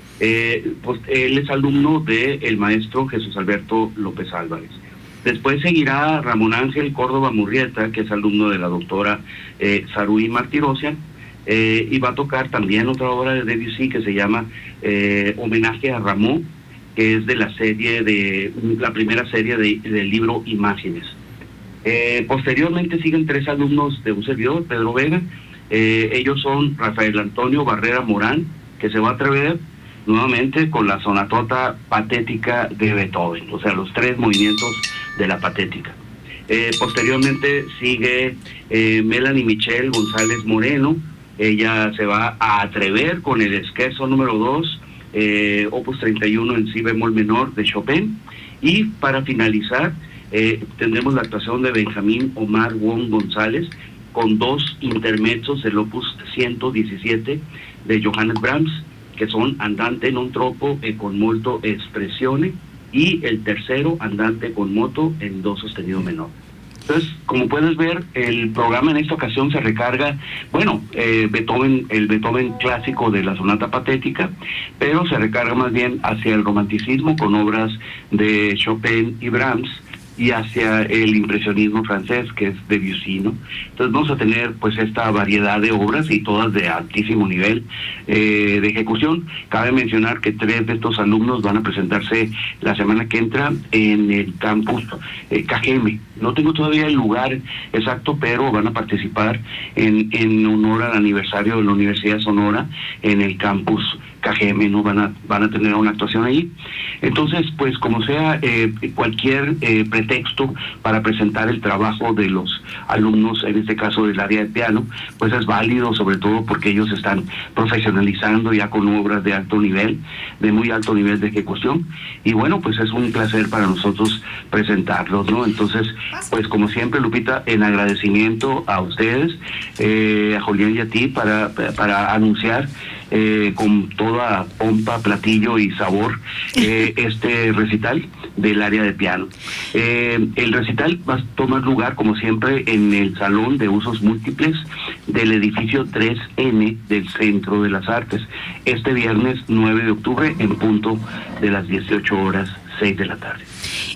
Eh, pues él es alumno del maestro Jesús Alberto López Álvarez. Después seguirá Ramón Ángel Córdoba Murrieta, que es alumno de la doctora eh, Saruí Martirosian, eh, y va a tocar también otra obra de Debussy que se llama eh, Homenaje a Ramón, que es de la serie de la primera serie de, del libro Imágenes. Eh, posteriormente siguen tres alumnos de un servidor, Pedro Vega. Eh, ellos son Rafael Antonio Barrera Morán, que se va a atrever nuevamente con la sonatota patética de Beethoven, o sea, los tres movimientos de la patética. Eh, posteriormente sigue eh, Melanie Michelle González Moreno. Ella se va a atrever con el esquerzo número dos, eh, opus treinta y uno en si bemol menor de Chopin. Y para finalizar eh, tendremos la actuación de Benjamín Omar Wong González con dos intermezzos del opus ciento diecisiete de Johannes Brahms, que son Andante non troppo e con molto espressione, y el tercero Andante con moto en do sostenido menor. Entonces, como puedes ver, el programa en esta ocasión se recarga, bueno, eh, Beethoven, el Beethoven clásico de la sonata patética, pero se recarga más bien hacia el romanticismo con obras de Chopin y Brahms, y hacia el impresionismo francés, que es Debussy, ¿no? Entonces vamos a tener pues esta variedad de obras y todas de altísimo nivel eh, de ejecución. Cabe mencionar que tres de estos alumnos van a presentarse la semana que entra en el campus eh, K G M. No tengo todavía el lugar exacto, pero van a participar en, en honor al aniversario de la Universidad de Sonora en el campus K G M, ¿no? Van a, van a tener una actuación ahí. Entonces, pues como sea, eh, cualquier eh, pretexto para presentar el trabajo de los alumnos, en este caso del área de piano, pues es válido, sobre todo porque ellos están profesionalizando ya con obras de alto nivel, de muy alto nivel de ejecución, y bueno, pues es un placer para nosotros presentarlos, ¿no? Entonces, pues como siempre, Lupita, en agradecimiento a ustedes, eh, a Julián y a ti, para, para anunciar Eh, con toda pompa, platillo y sabor eh, este recital del área de piano. Eh, el recital va a tomar lugar, como siempre, en el Salón de Usos Múltiples del edificio tres ene del Centro de las Artes, este viernes nueve de octubre en punto de las dieciocho horas seis de la tarde.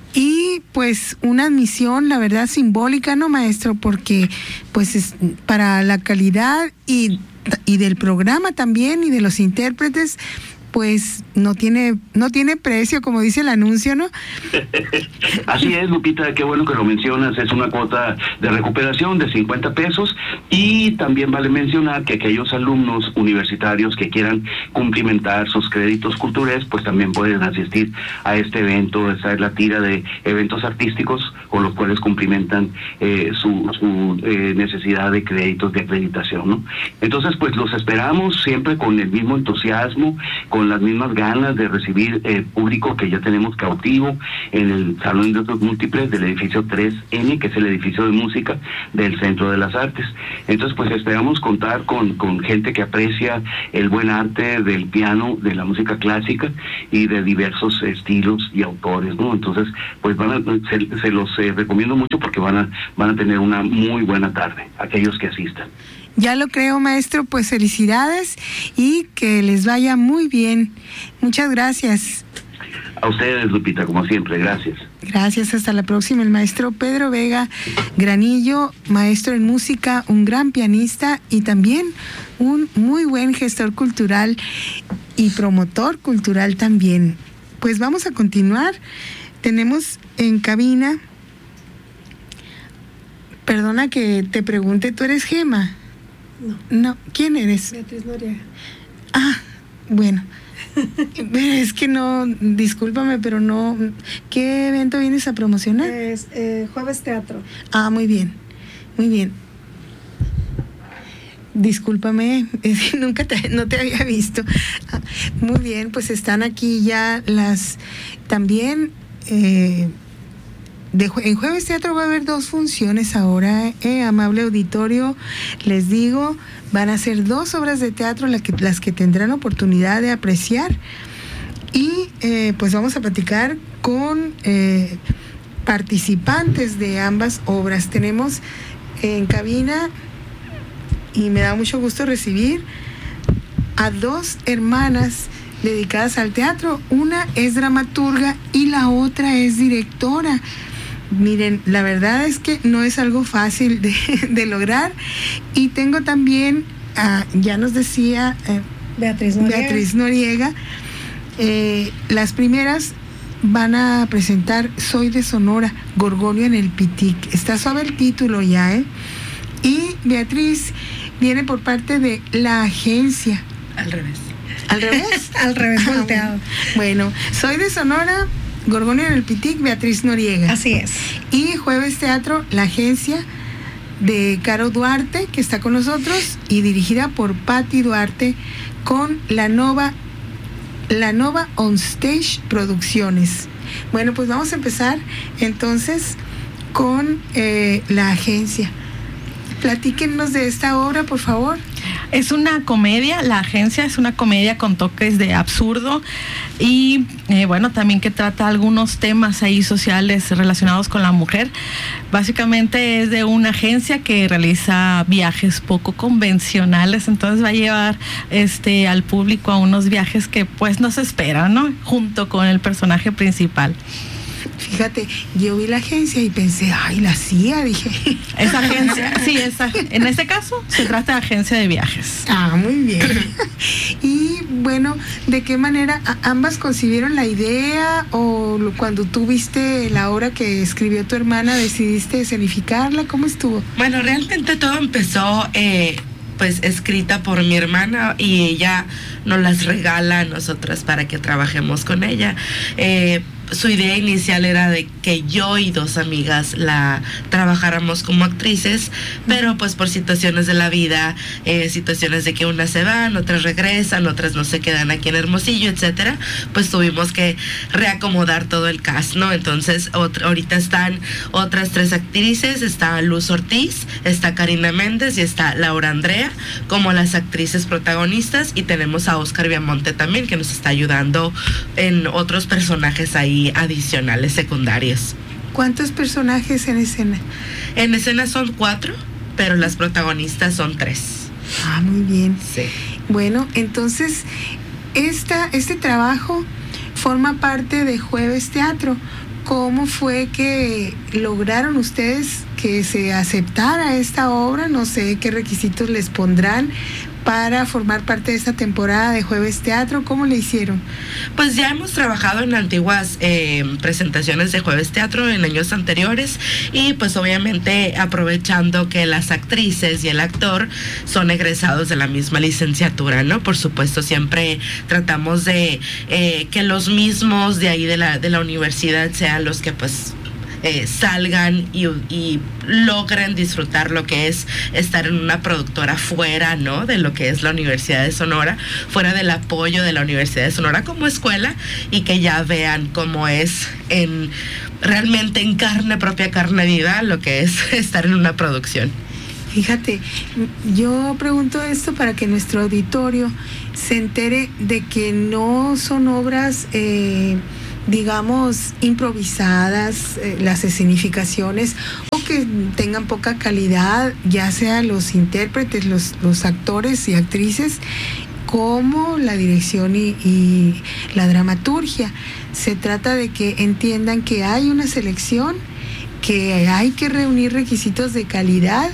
y pues una admisión, la verdad, simbólica, ¿no, maestro? Porque pues es para la calidad y, y del programa también y de los intérpretes, pues no tiene no tiene precio, como dice el anuncio, ¿no? Así es, Lupita, qué bueno que lo mencionas. Es una cuota de recuperación de cincuenta pesos, y también vale mencionar que aquellos alumnos universitarios que quieran cumplimentar sus créditos culturales, pues también pueden asistir a este evento. Esta es la tira de eventos artísticos con los cuales cumplimentan eh, su, su eh, necesidad de créditos de acreditación, ¿no? Entonces, pues los esperamos siempre con el mismo entusiasmo, con las mismas ganas de recibir el público que ya tenemos cautivo en el Salón de Usos Múltiples del edificio tres ene, que es el edificio de música del Centro de las Artes. Entonces, pues esperamos contar con, con gente que aprecia el buen arte del piano, de la música clásica y de diversos estilos y autores, ¿no? Entonces, pues van a, se, se los eh, recomiendo mucho porque van a, van a tener una muy buena tarde, aquellos que asistan. Ya lo creo, maestro, pues felicidades y que les vaya muy bien. Muchas gracias. A ustedes, Lupita, como siempre, gracias. Gracias, hasta la próxima. El maestro Pedro Vega Granillo, maestro en música, un gran pianista y también un muy buen gestor cultural y promotor cultural también. Pues vamos a continuar. Tenemos en cabina, perdona que te pregunte, ¿tú eres Gema? No. No, ¿quién eres? Beatriz Noriega. Ah, bueno. Es que no, discúlpame, pero no. ¿Qué evento vienes a promocionar? Es eh, Jueves Teatro. Ah, muy bien, muy bien. Discúlpame, es que nunca te, no te había visto. Ah, muy bien, pues están aquí ya las, también, eh, de, en Jueves Teatro va a haber dos funciones ahora, eh, amable auditorio, les digo, van a ser dos obras de teatro las que, las que tendrán oportunidad de apreciar, y eh, pues vamos a platicar con eh, participantes de ambas obras. Tenemos en cabina, y me da mucho gusto recibir a dos hermanas dedicadas al teatro. Una es dramaturga y la otra es directora. Miren, la verdad es que no es algo fácil de, de lograr. Y tengo también, uh, ya nos decía eh, Beatriz Noriega, Beatriz Noriega eh, las primeras van a presentar Soy de Sonora, Gorgonio en el Pitic. Está suave el título ya, ¿eh? Y Beatriz viene por parte de la agencia. Al revés. ¿Al revés? Al revés, volteado. Bueno, Soy de Sonora, Gorgonio en el Pitic, Beatriz Noriega. Así es. Y Jueves Teatro, la agencia de Caro Duarte, que está con nosotros, y dirigida por Patti Duarte, con la Nova, la Nova On Stage Producciones. Bueno, pues vamos a empezar entonces con eh, la agencia. Platíquenos de esta obra, por favor. Es una comedia, la agencia es una comedia con toques de absurdo y eh, bueno, también que trata algunos temas ahí sociales relacionados con la mujer. Básicamente es de una agencia que realiza viajes poco convencionales, entonces va a llevar este al público a unos viajes que pues no se esperan, ¿no? Junto con el personaje principal. Fíjate, yo vi la agencia y pensé, ay, la C I A, dije. Esa agencia, sí, esa, en este caso se trata de agencia de viajes. Ah, muy bien. Y bueno, ¿de qué manera ambas concibieron la idea, o cuando tú viste la obra que escribió tu hermana decidiste escenificarla? ¿Cómo estuvo? Bueno, realmente todo empezó eh, pues escrita por mi hermana y ella nos las regala a nosotras para que trabajemos con ella. Eh, Su idea inicial era de que yo y dos amigas la trabajáramos como actrices, pero pues por situaciones de la vida, eh, situaciones de que unas se van, otras regresan, otras no se quedan aquí en Hermosillo, etcétera, pues tuvimos que reacomodar todo el cast, ¿no? Entonces otra, ahorita están otras tres actrices, está Luz Ortiz, está Karina Méndez y está Laura Andrea como las actrices protagonistas, y tenemos a Oscar Viamonte también, que nos está ayudando en otros personajes ahí adicionales, secundarios. ¿Cuántos personajes en escena? En escena son cuatro, pero las protagonistas son tres. Ah, muy bien. Sí. Bueno, entonces, esta, este trabajo forma parte de Jueves Teatro, ¿cómo fue que lograron ustedes que se aceptara esta obra? No sé qué requisitos les pondrán para formar parte de esta temporada de Jueves Teatro. ¿Cómo le hicieron? Pues ya hemos trabajado en antiguas eh, presentaciones de Jueves Teatro en años anteriores y pues obviamente aprovechando que las actrices y el actor son egresados de la misma licenciatura, ¿no? Por supuesto, siempre tratamos de eh, que los mismos de ahí de la, de la universidad sean los que pues Eh, salgan y, y logren disfrutar lo que es estar en una productora fuera, ¿no? De lo que es la Universidad de Sonora, fuera del apoyo de la Universidad de Sonora como escuela, y que ya vean cómo es en realmente en carne propia, carne viva, lo que es estar en una producción. Fíjate, yo pregunto esto para que nuestro auditorio se entere de que no son obras eh, digamos, improvisadas, eh, las escenificaciones, o que tengan poca calidad, ya sea los intérpretes, los, los actores y actrices, como la dirección y, y la dramaturgia. Se trata de que entiendan que hay una selección, que hay que reunir requisitos de calidad,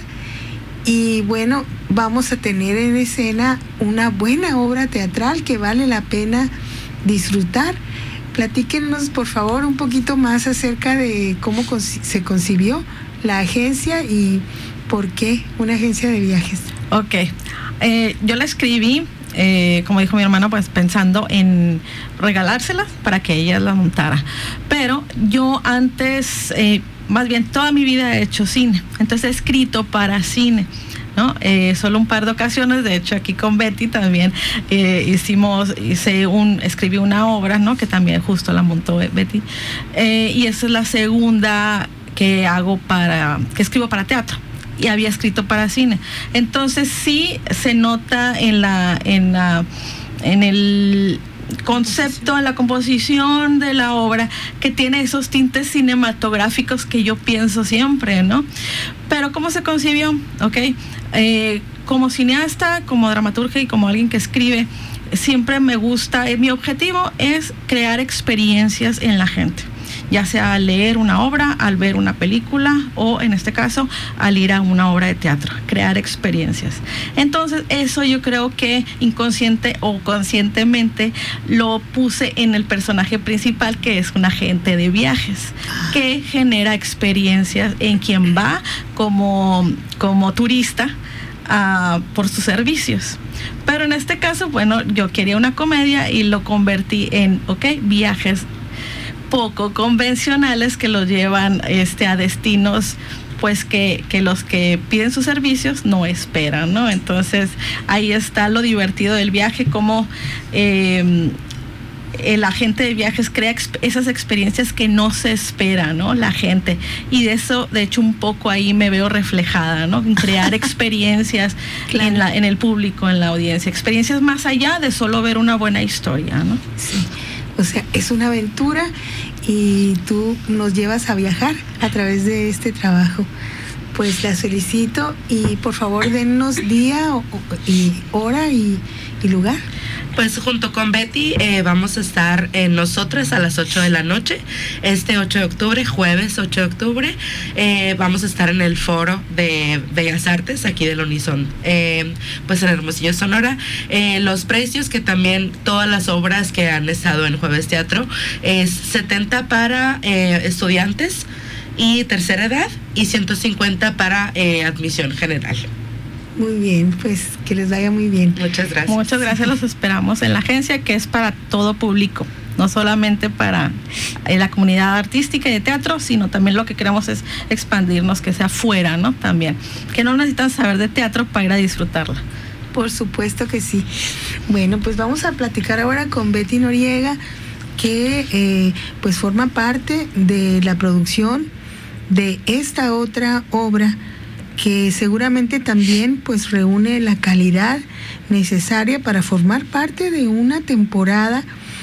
y bueno, vamos a tener en escena una buena obra teatral que vale la pena disfrutar. Platíquenos, por favor, un poquito más acerca de cómo se concibió la agencia y por qué una agencia de viajes. Ok, eh, yo la escribí, eh, como dijo mi hermano, pues pensando en regalárselas para que ella la montara. Pero yo antes, eh, más bien toda mi vida he hecho cine, entonces he escrito para cine, ¿no? Eh, solo un par de ocasiones, de hecho aquí con Betty también eh, hicimos, hice un, escribí una obra, ¿no? Que también justo la montó Betty, eh, y esa es la segunda que hago para, que escribo para teatro, y había escrito para cine. Entonces sí se nota en la, en la, en el concepto, en la composición de la obra, que tiene esos tintes cinematográficos que yo pienso siempre, ¿no? Pero ¿cómo se concibió? Ok, eh, como cineasta, como dramaturga y como alguien que escribe, siempre me gusta, eh, mi objetivo es crear experiencias en la gente, ya sea al leer una obra, al ver una película, o en este caso al ir a una obra de teatro, crear experiencias. Entonces eso yo creo que inconsciente o conscientemente lo puse en el personaje principal, que es un agente de viajes que genera experiencias en quien va como, como turista uh, por sus servicios. Pero en este caso, bueno, yo quería una comedia y lo convertí en, ok, viajes poco convencionales que los llevan este, a destinos pues que, que los que piden sus servicios no esperan, ¿no? Entonces ahí está lo divertido del viaje, como eh, el agente de viajes crea exp- esas experiencias que no se espera, ¿no? La gente, y de eso de hecho un poco ahí me veo reflejada, ¿no? En crear experiencias claro. en, la, en el público, en la audiencia, experiencias más allá de solo ver una buena historia, ¿no? Sí. O sea, es una aventura y tú nos llevas a viajar a través de este trabajo. Pues las felicito y por favor dennos día o, y hora y, y lugar. Pues junto con Betty eh, vamos a estar en nosotras a las ocho de la noche, este ocho de octubre, jueves ocho de octubre, eh, vamos a estar en el foro de Bellas Artes, aquí del Unison, eh, pues en Hermosillo, Sonora. Eh, los precios, que también todas las obras que han estado en Jueves Teatro, es setenta para eh, estudiantes y tercera edad, y ciento cincuenta para eh, admisión general. Muy bien, pues que les vaya muy bien. Muchas gracias. Muchas gracias, los esperamos en la agencia, que es para todo público, no solamente para la comunidad artística y de teatro, sino también lo que queremos es expandirnos, que sea fuera, ¿no? También, que no necesitan saber de teatro para ir a disfrutarla. Por supuesto que sí. Bueno, pues vamos a platicar ahora con Betty Noriega, que eh, pues forma parte de la producción de esta otra obra, que seguramente también pues reúne la calidad necesaria para formar parte de una temporada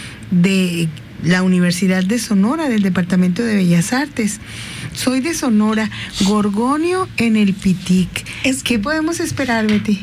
de la Universidad de Sonora, del Departamento de Bellas Artes. Soy de Sonora, Gorgonio en el Pitic. Es, ¿qué podemos esperar, Betty?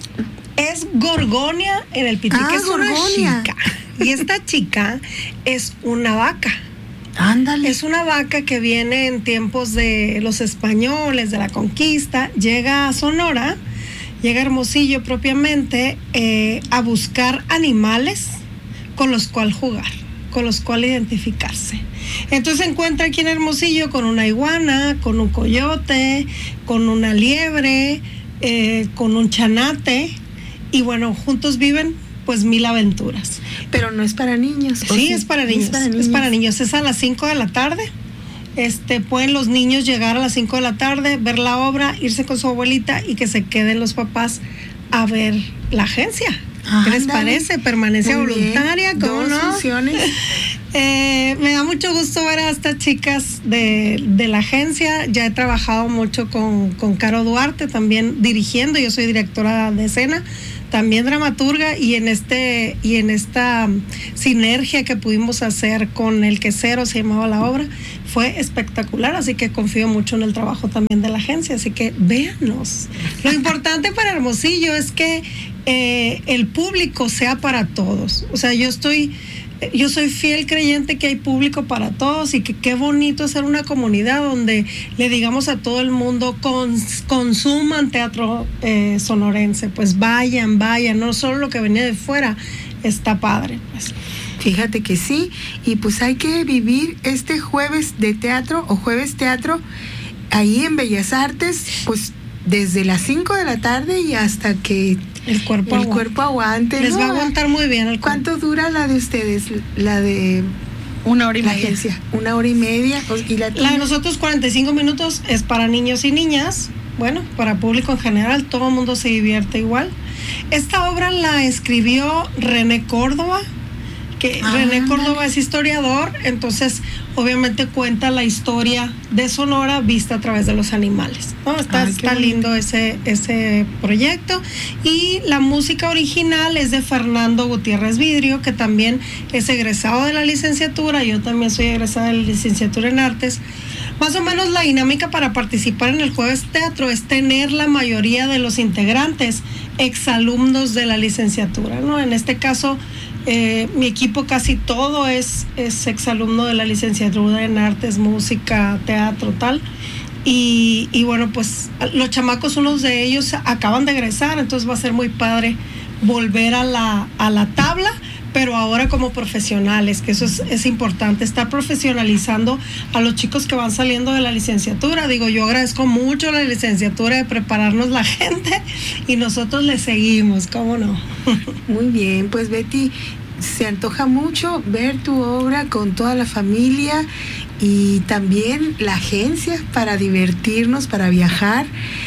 Es Gorgonia en el Pitic, ah, es Gorgonia. Una chica. Y esta chica es una vaca. Ándale. Es una vaca que viene en tiempos de los españoles, de la conquista, llega a Sonora, llega a Hermosillo propiamente eh, a buscar animales con los cuales jugar, con los cuales identificarse. Entonces se encuentra aquí en Hermosillo con una iguana, con un coyote, con una liebre, eh, con un chanate, y bueno, juntos viven pues mil aventuras. Pero no es para niños. Sí, sí, es para niños, es para niños. Es para niños, es a las cinco de la tarde. Este, pueden los niños llegar a las cinco de la tarde, ver la obra, irse con su abuelita y que se queden los papás a ver la agencia. Ah, ¿Qué les ándale. parece? Permanencia Muy bien. voluntaria, ¿cómo Dos no? funciones. Eh, me da mucho gusto ver a estas chicas de, de la agencia. Ya he trabajado mucho con, con Caro Duarte, también dirigiendo. Yo soy directora de escena, también dramaturga, y en este y en esta sinergia que pudimos hacer con El Quesero, se llamaba la obra, fue espectacular, así que confío mucho en el trabajo también de la agencia, así que véanos. Lo importante para Hermosillo es que eh, el público sea para todos. O sea, yo estoy Yo soy fiel creyente que hay público para todos, y que qué bonito ser una comunidad donde le digamos a todo el mundo: cons, consuman teatro eh, sonorense, pues vayan, vayan, no solo lo que venía de fuera está padre, pues. Fíjate que sí, y pues hay que vivir este jueves de teatro o jueves teatro ahí en Bellas Artes, pues desde las cinco de la tarde y hasta que el cuerpo, el aguante. cuerpo aguante. Les ¿no? va a aguantar muy bien el cuerpo. ¿Cuánto dura la de ustedes? La de una hora y la media. Agencia, una hora y media. Y la, la de nosotros cuarenta y cinco minutos es para niños y niñas, bueno, para público en general, todo el mundo se divierte igual. Esta obra la escribió René Córdoba, que ah, René Córdoba es historiador, entonces obviamente cuenta la historia de Sonora vista a través de los animales, ¿no? Está, Ay, está lindo ese, ese proyecto. Y la música original es de Fernando Gutiérrez Vidrio, que también es egresado de la licenciatura. Yo también soy egresada de la licenciatura en artes. Más o menos la dinámica para participar en el Jueves Teatro es tener la mayoría de los integrantes exalumnos de la licenciatura, ¿no? En este caso, Eh, mi equipo casi todo es, es exalumno de la licenciatura en artes, música, teatro, tal. Y, y bueno, pues los chamacos, unos de ellos acaban de egresar, entonces va a ser muy padre volver a la, a la tabla, pero ahora como profesionales, que eso es, es importante, estar profesionalizando a los chicos que van saliendo de la licenciatura. Digo, yo agradezco mucho la licenciatura de prepararnos la gente, y nosotros le seguimos, ¿cómo no? Muy bien, pues Betty, se antoja mucho ver tu obra con toda la familia, y también la agencia para divertirnos, para viajar,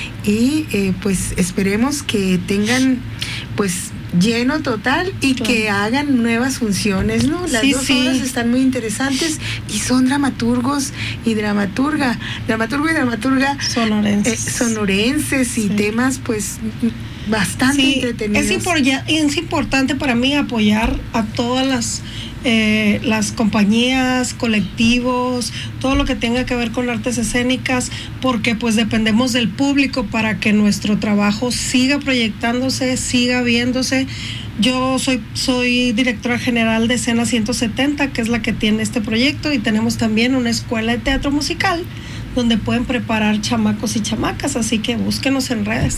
y eh, pues esperemos que tengan pues lleno total y claro, que hagan nuevas funciones, ¿no? Las sí, dos sí. obras están muy interesantes y son dramaturgos y dramaturga, dramaturgo y dramaturga sonorenses, eh, sonorenses y sí. temas pues bastante sí, entretenidos. Es, impor- es importante para mí apoyar a todas las Eh, las compañías, colectivos, todo lo que tenga que ver con artes escénicas, porque pues dependemos del público para que nuestro trabajo siga proyectándose, siga viéndose. Yo soy, soy directora general de Escena ciento setenta, que es la que tiene este proyecto, y tenemos también una escuela de teatro musical donde pueden preparar chamacos y chamacas, así que búsquenos en redes.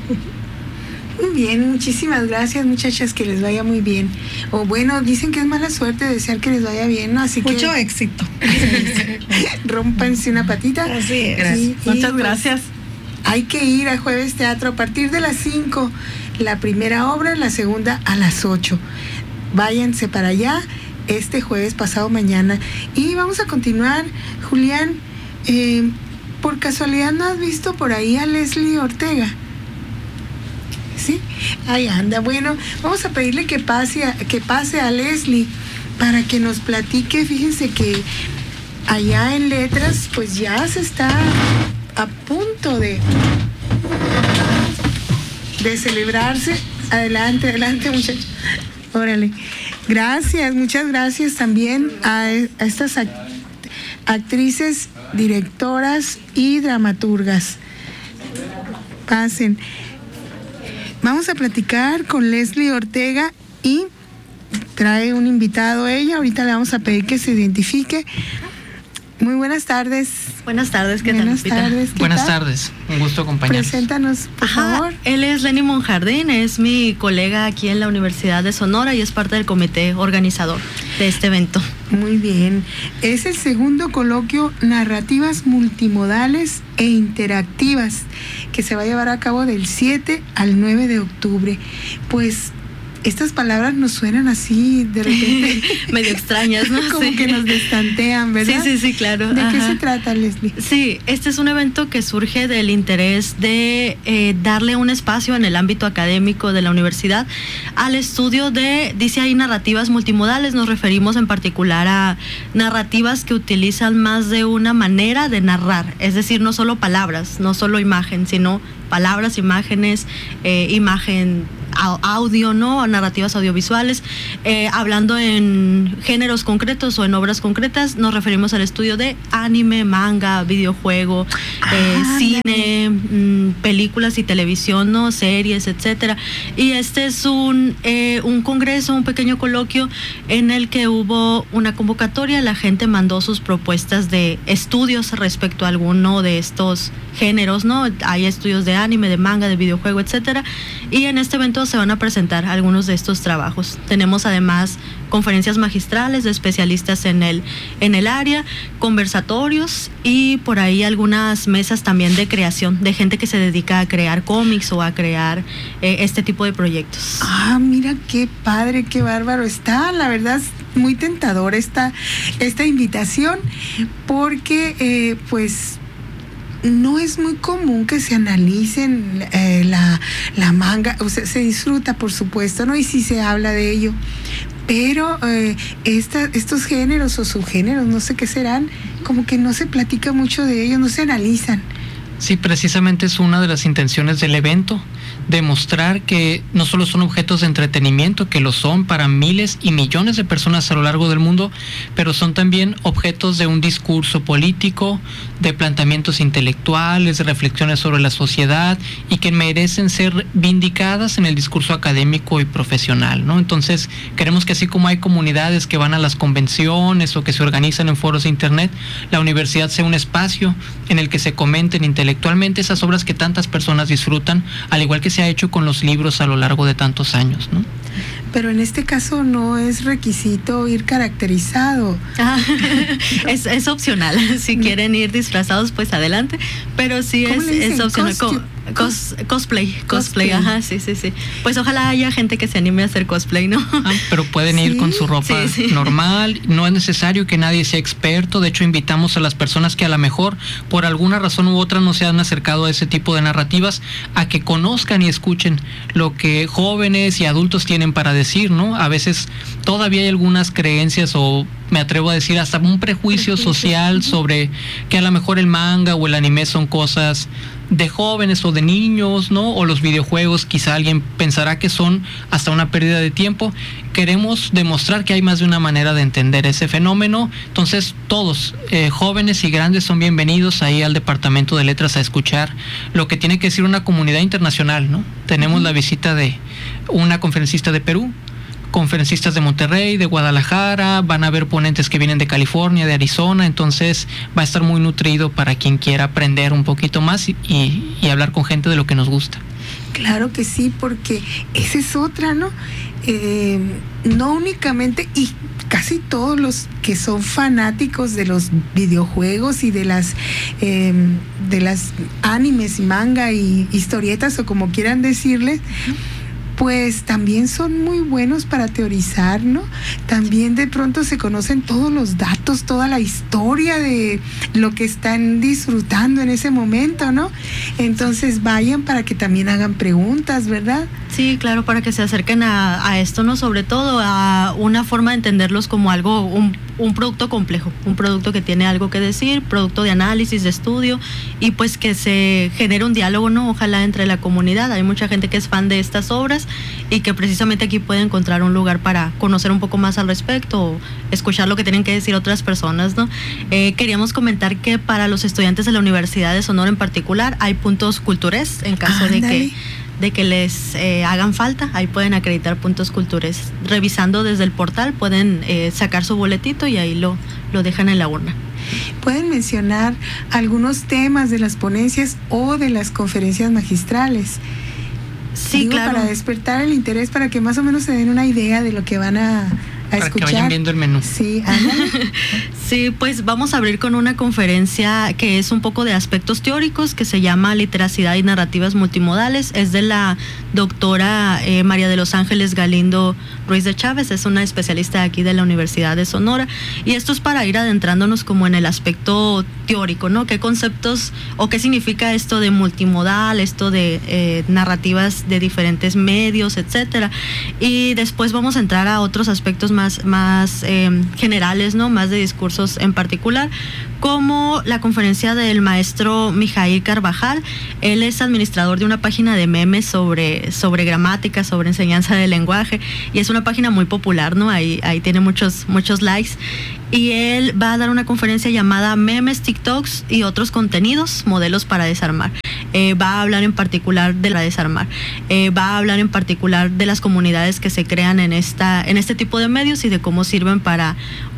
Muy bien, muchísimas gracias, muchachas, que les vaya muy bien. O bueno, dicen que es mala suerte desear que les vaya bien, ¿no? Así mucho que éxito. Rómpanse una patita. Así es. Gracias. Y, Muchas y, pues, gracias. Hay que ir a Jueves Teatro a partir de las cinco. La primera obra, la segunda a las ocho. Váyanse para allá este jueves pasado mañana. Y vamos a continuar, Julián. Eh, por casualidad, ¿no has visto por ahí a Leslie Ortega? Sí, ahí anda. Bueno, vamos a pedirle que pase a, que pase a Leslie para que nos platique. Fíjense que allá en Letras pues ya se está a punto de de celebrarse. Adelante, adelante, muchachos. Órale. Gracias, muchas gracias también a, a estas act- actrices, directoras y dramaturgas. Pasen. Vamos a platicar con Leslie Ortega y trae un invitado ella. Ahorita le vamos a pedir que se identifique. Muy buenas tardes. Buenas tardes, ¿qué buenas tal, tardes, ¿qué Buenas tal? tardes, un gusto acompañarnos. Preséntanos, por Ajá, favor. Él es Lenny Monjardín, es mi colega aquí en la Universidad de Sonora y es parte del comité organizador de este evento. Muy bien. Es el segundo coloquio Narrativas Multimodales e Interactivas que se va a llevar a cabo del siete al nueve de octubre. Pues estas palabras nos suenan así de repente medio extrañas, ¿no? Como sí. que nos destantean, ¿verdad? Sí, sí, sí, claro. ¿De Ajá. qué se trata, Leslie? Sí, este es un evento que surge del interés de eh, darle un espacio en el ámbito académico de la universidad al estudio de, dice ahí, narrativas multimodales. Nos referimos en particular a narrativas que utilizan más de una manera de narrar, es decir, no solo palabras, no solo imagen, sino palabras, imágenes, eh, imagen, audio, ¿no? Narrativas audiovisuales. Eh, hablando en géneros concretos o en obras concretas, nos referimos al estudio de anime, manga, videojuego, ah, eh, cine, mmm, películas y televisión, ¿no? Series, etcétera. Y este es un, eh, un congreso, un pequeño coloquio en el que hubo una convocatoria, la gente mandó sus propuestas de estudios respecto a alguno de estos géneros, ¿no? Hay estudios de anime, de manga, de videojuego, etcétera. Y en este evento se van a presentar algunos de estos trabajos. Tenemos además conferencias magistrales de especialistas en el, en el área, conversatorios y por ahí algunas mesas también de creación, de gente que se dedica a crear cómics o a crear eh, este tipo de proyectos. Ah, mira qué padre, qué bárbaro está, la verdad es muy tentador esta, esta invitación porque eh, pues no es muy común que se analicen eh, la, la manga, o sea, se disfruta por supuesto, ¿no? Y sí se habla de ello, pero eh, esta, estos géneros o subgéneros, no sé qué serán, como que no se platica mucho de ellos, no se analizan. Sí, precisamente es una de las intenciones del evento, demostrar que no solo son objetos de entretenimiento, que lo son para miles y millones de personas a lo largo del mundo, pero son también objetos de un discurso político, de planteamientos intelectuales, de reflexiones sobre la sociedad y que merecen ser vindicadas en el discurso académico y profesional, ¿no? Entonces, queremos que así como hay comunidades que van a las convenciones o que se organizan en foros de internet, la universidad sea un espacio en el que se comenten intelectualmente esas obras que tantas personas disfrutan, al igual que se ha hecho con los libros a lo largo de tantos años, ¿no? Pero en este caso no es requisito ir caracterizado. Ah, es, es opcional. Si quieren ir disfrazados, pues adelante. Pero sí es, es opcional. Co cos cosplay, cosplay, cosplay, ajá, sí, sí, sí. Pues ojalá haya gente que se anime a hacer cosplay, ¿no? Ah, pero pueden ir ¿sí? con su ropa sí, sí. normal. No es necesario que nadie sea experto. De hecho, invitamos a las personas que a lo mejor por alguna razón u otra no se han acercado a ese tipo de narrativas a que conozcan y escuchen lo que jóvenes y adultos tienen para decir, ¿no? A veces todavía hay algunas creencias o me atrevo a decir hasta un prejuicio social sobre que a lo mejor el manga o el anime son cosas de jóvenes o de niños, ¿no? O los videojuegos, quizá alguien pensará que son hasta una pérdida de tiempo. Queremos demostrar que hay más de una manera de entender ese fenómeno. Entonces, todos, eh, jóvenes y grandes, son bienvenidos ahí al Departamento de Letras a escuchar lo que tiene que decir una comunidad internacional, ¿no? Tenemos uh-huh. la visita de una conferencista de Perú, conferencistas de Monterrey, de Guadalajara, van a haber ponentes que vienen de California, de Arizona, entonces va a estar muy nutrido para quien quiera aprender un poquito más y, y, y hablar con gente de lo que nos gusta. Claro que sí, porque esa es otra, ¿no? Eh, no únicamente, y casi todos los que son fanáticos de los videojuegos y de las eh, de las animes, manga y historietas o como quieran decirles, pues también son muy buenos para teorizar, ¿no? También de pronto se conocen todos los datos, toda la historia de lo que están disfrutando en ese momento, ¿no? Entonces vayan para que también hagan preguntas, ¿verdad? Sí, claro, para que se acerquen a, a esto, ¿no? Sobre todo a una forma de entenderlos como algo, un, un producto complejo, un producto que tiene algo que decir, producto de análisis, de estudio, y pues que se genere un diálogo, ¿no? Ojalá entre la comunidad. Hay mucha gente que es fan de estas obras y que precisamente aquí puede encontrar un lugar para conocer un poco más al respecto o escuchar lo que tienen que decir otras personas, ¿no? Eh, queríamos comentar que para los estudiantes de la Universidad de Sonora en particular hay puntos cultures en caso Ándale. de que de que les eh, hagan falta. Ahí pueden acreditar puntos cultures. Revisando desde el portal pueden eh, sacar su boletito y ahí lo, lo dejan en la urna. ¿Pueden mencionar algunos temas de las ponencias o de las conferencias magistrales? Sí, Digo, claro. Para despertar el interés, para que más o menos se den una idea de lo que van a, a para escuchar. que vayan viendo el menú. Sí, ándale. Sí, pues vamos a abrir con una conferencia que es un poco de aspectos teóricos, que se llama Literacidad y Narrativas Multimodales. Es de la doctora eh, María de los Ángeles Galindo Ruiz de Chávez, es una especialista aquí de la Universidad de Sonora. Y esto es para ir adentrándonos como en el aspecto teórico, ¿no? ¿Qué conceptos o qué significa esto de multimodal, esto de eh, narrativas de diferentes medios, etcétera? Y después vamos a entrar a otros aspectos más, más eh, generales, ¿no? Más de discursos en particular, como la conferencia del maestro Mijail Carvajal. Él es administrador de una página de memes sobre, sobre gramática, sobre enseñanza del lenguaje, y es una página muy popular, ¿no? Ahí, ahí tiene muchos, muchos likes. Y él va a dar una conferencia llamada Memes, TikToks y otros contenidos, modelos para desarmar. Eh, va a hablar en particular de la desarmar. Eh, va a hablar en particular de las comunidades que se crean en esta, en este tipo de medios y de cómo sirven para